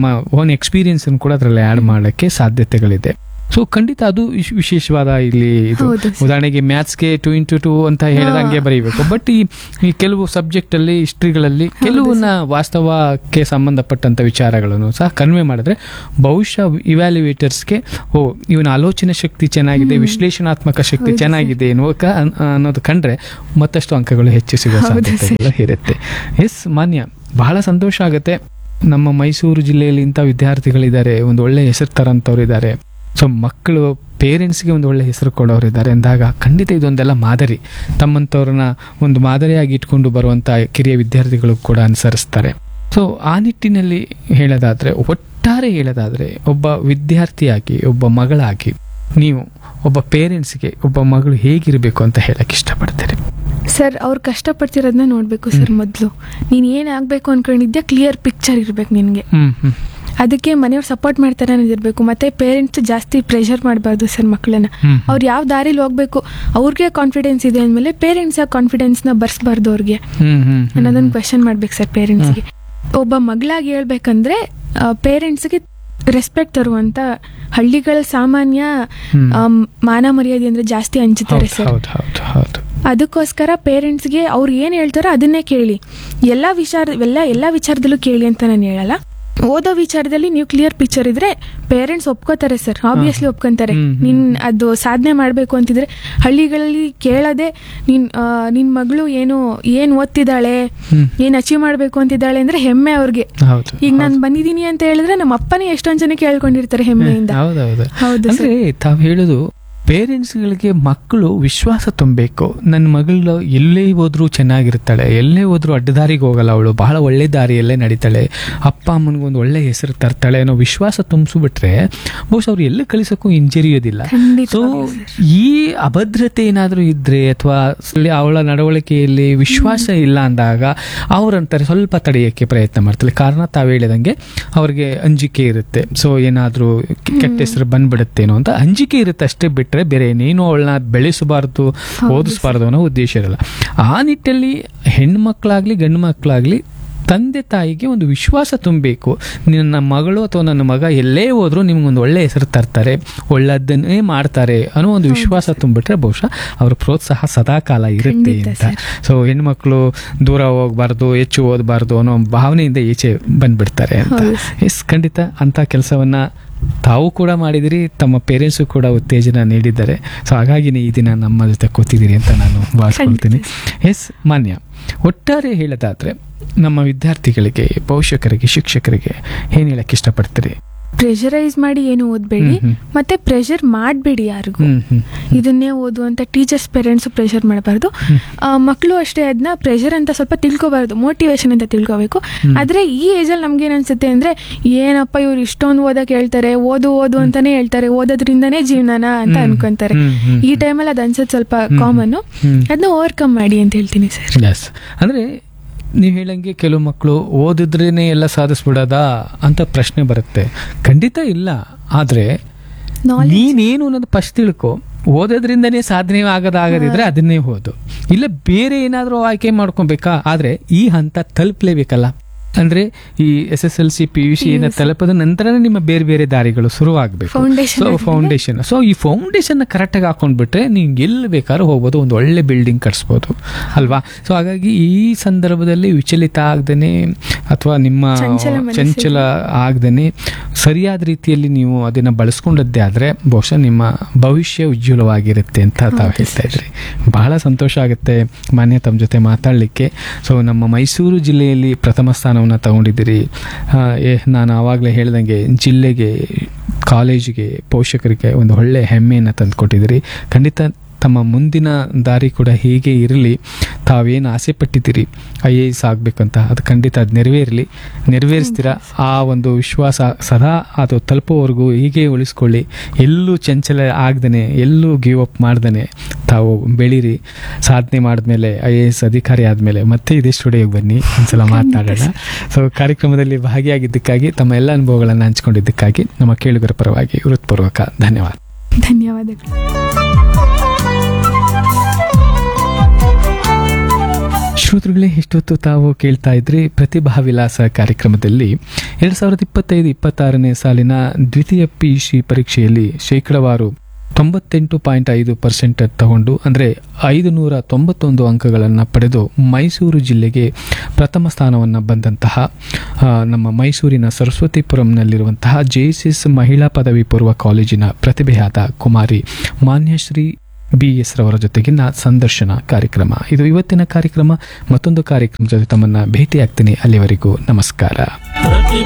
ನಮ್ಮ ಓನ್ ಎಕ್ಸ್ಪೀರಿಯನ್ಸ್ ಕೂಡ ಅದರಲ್ಲಿ ಆ್ಯಡ್ ಮಾಡೋಕ್ಕೆ ಸಾಧ್ಯತೆಗಳಿದೆ. ಸೊ ಖಂಡಿತ ಅದು ವಿಶ್- ವಿಶೇಷವಾದ ಇಲ್ಲಿ ಇದು. ಹೌದು ಸರ್. ಉದಾಹರಣೆಗೆ ಮ್ಯಾಥ್ಸ್ಗೆ ಟು ಇಂಟು ಟು ಅಂತ ಹೇಳಿದಂಗೆ ಬರೀಬೇಕು. ಬಟ್ ಈ ಈ ಕೆಲವು ಸಬ್ಜೆಕ್ಟ್ ಅಲ್ಲಿ ಹಿಸ್ಟ್ರಿಗಳಲ್ಲಿ ಕೆಲವನ್ನ ವಾಸ್ತವಕ್ಕೆ ಸಂಬಂಧಪಟ್ಟಂತ ವಿಚಾರಗಳನ್ನು ಸಹ ಕನ್ವೆ ಮಾಡಿದ್ರೆ ಬಹುಶಃ ಇವ್ಯಾಲ್ಯುಯೇಟರ್ಸ್ಗೆ ಓ ಇವನ ಆಲೋಚನೆ ಶಕ್ತಿ ಚೆನ್ನಾಗಿದೆ, ವಿಶ್ಲೇಷಣಾತ್ಮಕ ಶಕ್ತಿ ಹೌದು ಚೆನ್ನಾಗಿದೆ ಎನ್ನುವ ಕ- ಅನ್- ಅನ್ನೋದು ಕಂಡ್ರೆ ಮತ್ತಷ್ಟು ಅಂಕಗಳು ಹೆಚ್ಚು ಸಿಗುವ ಹೌದು ಸಾಧ್ಯತೆಗಳು ಇರುತ್ತೆ. ಎಸ್ ಮಾನ್ಯ, ಬಹಳ ಸಂತೋಷ ಆಗುತ್ತೆ. ನಮ್ಮ ಮೈಸೂರು ಜಿಲ್ಲೆಯಲ್ಲಿ ಇಂಥ ವಿದ್ಯಾರ್ಥಿಗಳಿದ್ದಾರೆ, ಒಂದು ಒಳ್ಳೆ ಹೆಸರು ತರಂತವ್ರು ಇದ್ದಾರೆ. ಸೊ ಮಕ್ಕಳು ಪೇರೆಂಟ್ಸ್ಗೆ ಒಂದು ಒಳ್ಳೆ ಹೆಸರು ಕೊಡೋರು ಇದ್ದಾರೆ ಅಂದಾಗ ಖಂಡಿತ ಇದೊಂದೆಲ್ಲ ಮಾದರಿ. ತಮ್ಮಂಥವ್ರನ್ನ ಒಂದು ಮಾದರಿಯಾಗಿ ಇಟ್ಕೊಂಡು ಬರುವಂಥ ಕಿರಿಯ ವಿದ್ಯಾರ್ಥಿಗಳು ಕೂಡ ಅನುಸರಿಸ್ತಾರೆ. ಸೊ ಆ ನಿಟ್ಟಿನಲ್ಲಿ ಹೇಳೋದಾದರೆ, ಒಟ್ಟಾರೆ ಹೇಳೋದಾದರೆ, ಒಬ್ಬ ವಿದ್ಯಾರ್ಥಿಯಾಗಿ ಒಬ್ಬ ಮಗಳಾಗಿ ನೀವು ಒಬ್ಬ ಪೇರೆಂಟ್ಸ್ಗೆ ಒಬ್ಬ ಮಗಳು ಹೇಗಿರಬೇಕು ಅಂತ ಹೇಳಕ್ಕೆ ಇಷ್ಟಪಡ್ತೀರಿ? ಸರ್ ಅವ್ರು ಕಷ್ಟಪಡ್ತಿರೋದನ್ನ ನೋಡಬೇಕು ಸರ್. ಮೊದಲು ನೀನು ಏನು ಆಗಬೇಕು ಅನ್ಕೊಂಡಿದ್ಯಾ ಕ್ಲಿಯರ್ ಪಿಕ್ಚರ್ ಇರಬೇಕು ನಿನಗೆ. ಹ್ಮ್ ಹ್ಮ್ ಅದಕ್ಕೆ ಮನೆಯವ್ರು ಸಪೋರ್ಟ್ ಮಾಡ್ತಾರೆ ಅನ್ನೋದಿರ್ಬೇಕು. ಮತ್ತೆ ಪೇರೆಂಟ್ಸ್ ಜಾಸ್ತಿ ಪ್ರೆಷರ್ ಮಾಡಬಾರ್ದು ಸರ್ ಮಕ್ಕಳನ್ನ. ಹ್ಮ್. ಅವ್ರು ಯಾವ ದಾರಿಲಿ ಹೋಗ್ಬೇಕು ಅವ್ರಿಗೆ ಕಾನ್ಫಿಡೆನ್ಸ್ ಇದೆ ಅಂದಮೇಲೆ ಪೇರೆಂಟ್ಸ್ ಆ ಕಾನ್ಫಿಡೆನ್ಸ್ನ ಬರ್ಸ್ಬಾರ್ದು ಅವ್ರಿಗೆ ಹ್ಮ್ ಹ್ಮ್ ಅನ್ನೋದನ್ನ ಕ್ವೆಶನ್ ಮಾಡ್ಬೇಕು ಸರ್ ಪೇರೆಂಟ್ಸ್ಗೆ. ಒಬ್ಬ ಮಗಳಾಗಿ ಹೇಳ್ಬೇಕಂದ್ರೆ ಪೇರೆಂಟ್ಸ್ಗೆ ರೆಸ್ಪೆಕ್ಟ್ ತರುವಂತ ಹಳ್ಳಿಗಳ ಸಾಮಾನ್ಯ ಹ್ಮ್. ಆ, ಮಾನ ಮರ್ಯಾದೆ ಅಂದ್ರೆ ಜಾಸ್ತಿ ಹಂಚುತ್ತಾರೆ ಹೌದು ಸರ್. ಹೌದು ಹೌದು ಹೌದು. ಅದಕ್ಕೋಸ್ಕರ ಪೇರೆಂಟ್ಸ್ಗೆ ಅವ್ರು ಏನು ಹೇಳ್ತಾರೋ ಅದನ್ನೇ ಕೇಳಿ. ಎಲ್ಲ ವಿಚಾರ ಎಲ್ಲ ಎಲ್ಲ ವಿಚಾರದಲ್ಲೂ ಕೇಳಿ ಅಂತ ನಾನು ಹೇಳಲ್ಲ. ಓದೋ ವಿಚಾರದಲ್ಲಿ ನೀವು ಕ್ಲಿಯರ್ ಪಿಕ್ಚರ್ ಇದ್ರೆ ಪೇರೆಂಟ್ಸ್ ಒಪ್ಕೋತಾರೆ ಸರ್, ಆಬ್ವಿಯಸ್ಲಿ ಒಪ್ಕೊಂತಾರೆ. ಹ್ಮ್, ಹ್ಮ್. ನಿನ್ ಅದು ಸಾಧನೆ ಮಾಡಬೇಕು ಅಂತಿದ್ರೆ ಹಳ್ಳಿಗಳಲ್ಲಿ ಕೇಳದೆ ನಿನ್ ಆ, ನಿನ್ ಮಗಳು ಏನು ಏನ್ ಓದ್ತಿದ್ದಾಳೆ, ಹ್ಮ್. ಏನ್ ಅಚೀವ್ ಮಾಡ್ಬೇಕು ಅಂತಿದ್ದಾಳೆ ಅಂದ್ರೆ ಹೆಮ್ಮೆ ಅವ್ರಿಗೆ. ಹೌದು ಈಗ ನಾನು ಬಂದಿದ್ದೀನಿ ಅಂತ ಹೇಳಿದ್ರೆ ನಮ್ಮ ಅಪ್ಪನೇ ಎಷ್ಟೊಂದ್ ಜನ ಕೇಳ್ಕೊಂಡಿರ್ತಾರೆ ಹೆಮ್ಮೆಯಿಂದ. ಹೌದೌದು. ಹೌದು ಸರ್. ಅಂದ್ರೆ ತಾವು ಹೇಳುದು ಪೇರೆಂಟ್ಸ್ಗಳಿಗೆ ಮಕ್ಕಳು ವಿಶ್ವಾಸ ತುಂಬಬೇಕು. ನನ್ನ ಮಗಳು ಎಲ್ಲೇ ಹೋದ್ರೂ ಚೆನ್ನಾಗಿರ್ತಾಳೆ, ಎಲ್ಲೇ ಹೋದ್ರೂ ಅಡ್ಡದಾರಿಗೆ ಹೋಗಲ್ಲ, ಅವಳು ಬಹಳ ಒಳ್ಳೆ ದಾರಿಯಲ್ಲೇ ನಡೀತಾಳೆ, ಅಪ್ಪ ಅಮ್ಮನಿಗೊಂದು ಒಳ್ಳೆ ಹೆಸರು ತರ್ತಾಳೆ ಅನ್ನೋ ವಿಶ್ವಾಸ ತುಂಬಿಸ್ಬಿಟ್ರೆ ಬಹುಶಃ ಅವ್ರು ಎಲ್ಲಿ ಕಳಿಸೋಕ್ಕೂ ಹಿಂಜರಿಯೋದಿಲ್ಲ. ಸೊ ಖಂಡಿತವಾಗ್ಲೂ ಸರ್. ಈ ಅಭದ್ರತೆ ಏನಾದರೂ ಇದ್ರೆ ಅಥವಾ ಅವಳ ನಡವಳಿಕೆಯಲ್ಲಿ ವಿಶ್ವಾಸ ಇಲ್ಲ ಅಂದಾಗ ಅವರಂತಾರೆ ಸ್ವಲ್ಪ ತಡೆಯೋಕ್ಕೆ ಪ್ರಯತ್ನ ಮಾಡ್ತಾರೆ. ಕಾರಣ ತಾವು ಹೇಳಿದಂಗೆ ಅವ್ರಿಗೆ ಅಂಜಿಕೆ ಇರುತ್ತೆ. ಸೊ ಏನಾದರೂ ಕೆಟ್ಟ ಹೆಸರು ಬಂದ್ಬಿಡುತ್ತೇನೋ ಅಂತ ಅಂಜಿಕೆ ಇರುತ್ತೆ ಅಷ್ಟೇ, ಬಿಟ್ಟರೆ ಬೇರೆ ಏನೇನು ಅವಳನ್ನ ಬೆಳೆಸಬಾರ್ದು, ಓದಿಸಬಾರ್ದು ಅನ್ನೋ ಉದ್ದೇಶ ಇರಲ್ಲ. ಆ ನಿಟ್ಟಲ್ಲಿ ಹೆಣ್ಮಕ್ಳಾಗ್ಲಿ ಗಂಡು ಮಕ್ಕಳಾಗ್ಲಿ ತಂದೆ ತಾಯಿಗೆ ಒಂದು ವಿಶ್ವಾಸ ತುಂಬಬೇಕು. ನನ್ನ ಮಗಳು ಅಥವಾ ನನ್ನ ಮಗ ಎಲ್ಲೇ ಹೋದ್ರೂ ನಿಮ್ಗೊಂದು ಒಳ್ಳೆ ಹೆಸರು ತರ್ತಾರೆ, ಒಳ್ಳೆದನ್ನೇ ಮಾಡ್ತಾರೆ ಅನ್ನೋ ಒಂದು ವಿಶ್ವಾಸ ತುಂಬಿಟ್ರೆ ಬಹುಶಃ ಅವ್ರ ಪ್ರೋತ್ಸಾಹ ಸದಾಕಾಲ ಇರುತ್ತೆ ಅಂತ. ಸೊ ಹೆಣ್ಮಕ್ಳು ದೂರ ಹೋಗ್ಬಾರ್ದು, ಹೆಚ್ಚು ಓದಬಾರ್ದು ಅನ್ನೋ ಭಾವನೆಯಿಂದ ಈಚೆ ಬಂದ್ಬಿಡ್ತಾರೆ ಅಂತ. ಎಸ್, ಖಂಡಿತ ಅಂತ ಕೆಲಸವನ್ನ ತಾವು ಕೂಡ ಮಾಡಿದಿರಿ, ತಮ್ಮ ಪೇರೆಂಟ್ಸು ಕೂಡ ಉತ್ತೇಜನ ನೀಡಿದ್ದಾರೆ. ಸೊ ಹಾಗಾಗಿ ಈ ದಿನ ನಮ್ಮ ಜೊತೆ ಕೂತಿದ್ದೀರಿ ಅಂತ ನಾನು ಭಾವಿಸ್ಕೊಳ್ತೀನಿ. ಎಸ್ ಮಾನ್ಯ, ಒಟ್ಟಾರೆ ಹೇಳೋದಾದ್ರೆ ನಮ್ಮ ವಿದ್ಯಾರ್ಥಿಗಳಿಗೆ, ಪೋಷಕರಿಗೆ, ಶಿಕ್ಷಕರಿಗೆ ಏನು ಹೇಳಕ್ಕೆ ಇಷ್ಟಪಡ್ತೀರಿ? ಪ್ರೆಷರೈಸ್ ಮಾಡಿ ಏನು ಓದ್ಬೇಡಿ, ಮತ್ತೆ ಪ್ರೆಷರ್ ಮಾಡಬೇಡಿ ಯಾರಿಗೂ. ಇದನ್ನೇ ಓದು ಅಂತ ಟೀಚರ್ಸ್ ಪೇರೆಂಟ್ಸ್ ಪ್ರೆಷರ್ ಮಾಡಬಾರ್ದು. ಮಕ್ಕಳು ಅಷ್ಟೇ ಅದನ್ನ ಪ್ರೆಷರ್ ಅಂತ ಸ್ವಲ್ಪ ತಿಳ್ಕೊಬಾರ್ದು, ಮೋಟಿವೇಶನ್ ಅಂತ ತಿಳ್ಕೊಬೇಕು. ಆದ್ರೆ ಈ ಏಜಲ್ಲಿ ನಮ್ಗೇನ್ ಅನ್ಸುತ್ತೆ ಅಂದ್ರೆ ಏನಪ್ಪ ಇವ್ರು ಇಷ್ಟೊಂದು ಓದಕ್ ಹೇಳ್ತಾರೆ, ಓದು ಓದು ಅಂತಾನೆ ಹೇಳ್ತಾರೆ, ಓದೋದ್ರಿಂದಾನೇ ಜೀವನನ ಅಂತ ಅನ್ಕೊಂತಾರೆ. ಈ ಟೈಮಲ್ಲಿ ಅದು ಅನ್ಸೋದು ಸ್ವಲ್ಪ ಕಾಮನ್. ಅದನ್ನ ಓವರ್ಕಮ್ ಮಾಡಿ ಅಂತ ಹೇಳ್ತೀನಿ ಸರ್. ಎಸ್, ಅಂದ್ರೆ ನೀವು ಹೇಳಂಗೆ ಕೆಲವು ಮಕ್ಕಳು ಓದಿದ್ರೇನೆ ಎಲ್ಲ ಸಾಧಿಸ್ಬಿಡೋದಾ ಅಂತ ಪ್ರಶ್ನೆ ಬರುತ್ತೆ. ಖಂಡಿತ ಇಲ್ಲ. ಆದ್ರೆ ನೀನೇನು ಅನ್ನೋದು ಫಸ್ಟ್ ತಿಳ್ಕೊ. ಓದೋದ್ರಿಂದನೇ ಸಾಧನೆ ಆಗೋದಾಗದಿದ್ರೆ ಅದನ್ನೇ ಓದು, ಇಲ್ಲ ಬೇರೆ ಏನಾದರೂ ಆಯ್ಕೆ ಮಾಡ್ಕೊಬೇಕಾ. ಆದ್ರೆ ಈ ಹಂತ ತಲುಪಲೇಬೇಕಲ್ಲ. ಅಂದ್ರೆ ಈ S S L C P U C ಏನ ತಲುಪದ ನಂತರ ನಿಮ್ಮ ಬೇರೆ ಬೇರೆ ದಾರಿಗಳು ಶುರುವಾಗಬೇಕು. ಸೊ ಫೌಂಡೇಶನ್ ಸೊ ಈ ಫೌಂಡೇಶನ್ ಕರೆಕ್ಟಾಗಿ ಹಾಕೊಂಡ್ಬಿಟ್ರೆ ನೀವು ಎಲ್ಲಿ ಬೇಕಾದ್ರೂ ಹೋಗ್ಬೋದು, ಒಂದು ಒಳ್ಳೆ ಬಿಲ್ಡಿಂಗ್ ಕಟ್ಸ್ಬೋದು ಅಲ್ವಾ. ಸೊ ಹಾಗಾಗಿ ಈ ಸಂದರ್ಭದಲ್ಲಿ ವಿಚಲಿತ ಆಗದೇನೆ ಅಥವಾ ನಿಮ್ಮ ಚಂಚಲ ಆಗದೇನೆ ಸರಿಯಾದ ರೀತಿಯಲ್ಲಿ ನೀವು ಅದನ್ನ ಬಳಸ್ಕೊಂಡದ್ದೇ ಆದ್ರೆ ಬಹುಶಃ ನಿಮ್ಮ ಭವಿಷ್ಯ ಉಜ್ವಲವಾಗಿರುತ್ತೆ ಅಂತ ತಾವು ಹೇಳ್ತಾ ಇದ್ರಿ. ಬಹಳ ಸಂತೋಷ ಆಗುತ್ತೆ ಮಾನ್ಯ ತಮ್ಮ ಜೊತೆ ಮಾತಾಡಲಿಕ್ಕೆ. ಸೊ ನಮ್ಮ ಮೈಸೂರು ಜಿಲ್ಲೆಯಲ್ಲಿ ಪ್ರಥಮ ಸ್ಥಾನ ತಗೊಂಡಿದ್ದೀರಿ. ನಾನು ಆವಾಗಲೇ ಹೇಳ್ದಂಗೆ ಜಿಲ್ಲೆಗೆ, ಕಾಲೇಜಿಗೆ, ಪೋಷಕರಿಗೆ ಒಂದು ಒಳ್ಳೆ ಹೆಮ್ಮೆಯನ್ನು ತಂದುಕೊಟ್ಟಿದ್ದೀರಿ. ಖಂಡಿತ ತಮ್ಮ ಮುಂದಿನ ದಾರಿ ಕೂಡ ಹೀಗೆ ಇರಲಿ. ತಾವೇನು ಆಸೆ ಪಟ್ಟಿದ್ದೀರಿ ಐ ಎ ಎಸ್ ಆಗಬೇಕಂತ, ಅದು ಖಂಡಿತ ಅದು ನೆರವೇರಲಿ. ನೆರವೇರಿಸ್ತೀರಾ ಆ ಒಂದು ವಿಶ್ವಾಸ ಸದಾ ಅದು ತಲುಪೋವರೆಗೂ ಹೀಗೆ ಉಳಿಸ್ಕೊಳ್ಳಿ. ಎಲ್ಲೂ ಚಂಚಲ ಆಗದೇ, ಎಲ್ಲೂ ಗಿವ್ ಅಪ್ ಮಾಡ್ದೇ ತಾವು ಬೆಳೀರಿ. ಸಾಧನೆ ಮಾಡಿದ್ಮೇಲೆ ಐ ಎ ಎಸ್ ಅಧಿಕಾರಿ ಆದಮೇಲೆ ಮತ್ತೆ ಇದೇ ಸ್ಟುಡಿಯೋಗೆ ಬನ್ನಿ, ಒಂದ್ಸಲ ಮಾತನಾಡೋಣ. ಸೊ ಕಾರ್ಯಕ್ರಮದಲ್ಲಿ ಭಾಗಿಯಾಗಿದ್ದಕ್ಕಾಗಿ, ತಮ್ಮ ಎಲ್ಲ ಅನುಭವಗಳನ್ನು ಹಂಚಿಕೊಂಡಿದ್ದಕ್ಕಾಗಿ ನಮ್ಮ ಕೇಳುಗರ ಪರವಾಗಿ ಹೃತ್ಪೂರ್ವಕ ಧನ್ಯವಾದ. ಧನ್ಯವಾದಗಳು. ಶ್ರೋತೃಗಳೇ, ಇಷ್ಟೊತ್ತು ತಾವು ಕೇಳ್ತಾ ಇದ್ರಿ ಪ್ರತಿಭಾ ವಿಲಾಸ ಕಾರ್ಯಕ್ರಮದಲ್ಲಿ ಎರಡು ಸಾವಿರದ ಇಪ್ಪತ್ತೈದು ಇಪ್ಪತ್ತಾರನೇ ಸಾಲಿನ ದ್ವಿತೀಯ ಪಿ ಯು ಸಿ ಪರೀಕ್ಷೆಯಲ್ಲಿ ಶೇಕಡವಾರು ತೊಂಬತ್ತೆಂಟು ಪಾಯಿಂಟ್ ಐದು ಪರ್ಸೆಂಟ್ ತಗೊಂಡು ಅಂದರೆ ಐದು ನೂರ ತೊಂಬತ್ತೊಂದು ಅಂಕಗಳನ್ನು ಪಡೆದು ಮೈಸೂರು ಜಿಲ್ಲೆಗೆ ಪ್ರಥಮ ಸ್ಥಾನವನ್ನು ಬಂದಂತಹ ನಮ್ಮ ಮೈಸೂರಿನ ಸರಸ್ವತಿಪುರಂನಲ್ಲಿರುವಂತಹ ಜೆ ಎಸ್ ಎಸ್ ಮಹಿಳಾ ಪದವಿ ಪೂರ್ವ ಕಾಲೇಜಿನ ಪ್ರತಿಭೆಯಾದ ಕುಮಾರಿ ಮಾನ್ಯಶ್ರೀ ಬಿ ಎಸ್ ರವರ ಜೊತೆಗಿನ ಸಂದರ್ಶನ ಕಾರ್ಯಕ್ರಮ ಇದು ಇವತ್ತಿನ ಕಾರ್ಯಕ್ರಮ. ಮತ್ತೊಂದು ಕಾರ್ಯಕ್ರಮದ ಜೊತೆ ತಮ್ಮನ್ನು ಭೇಟಿಯಾಗ್ತೀನಿ. ಅಲ್ಲಿವರೆಗೂ ನಮಸ್ಕಾರ.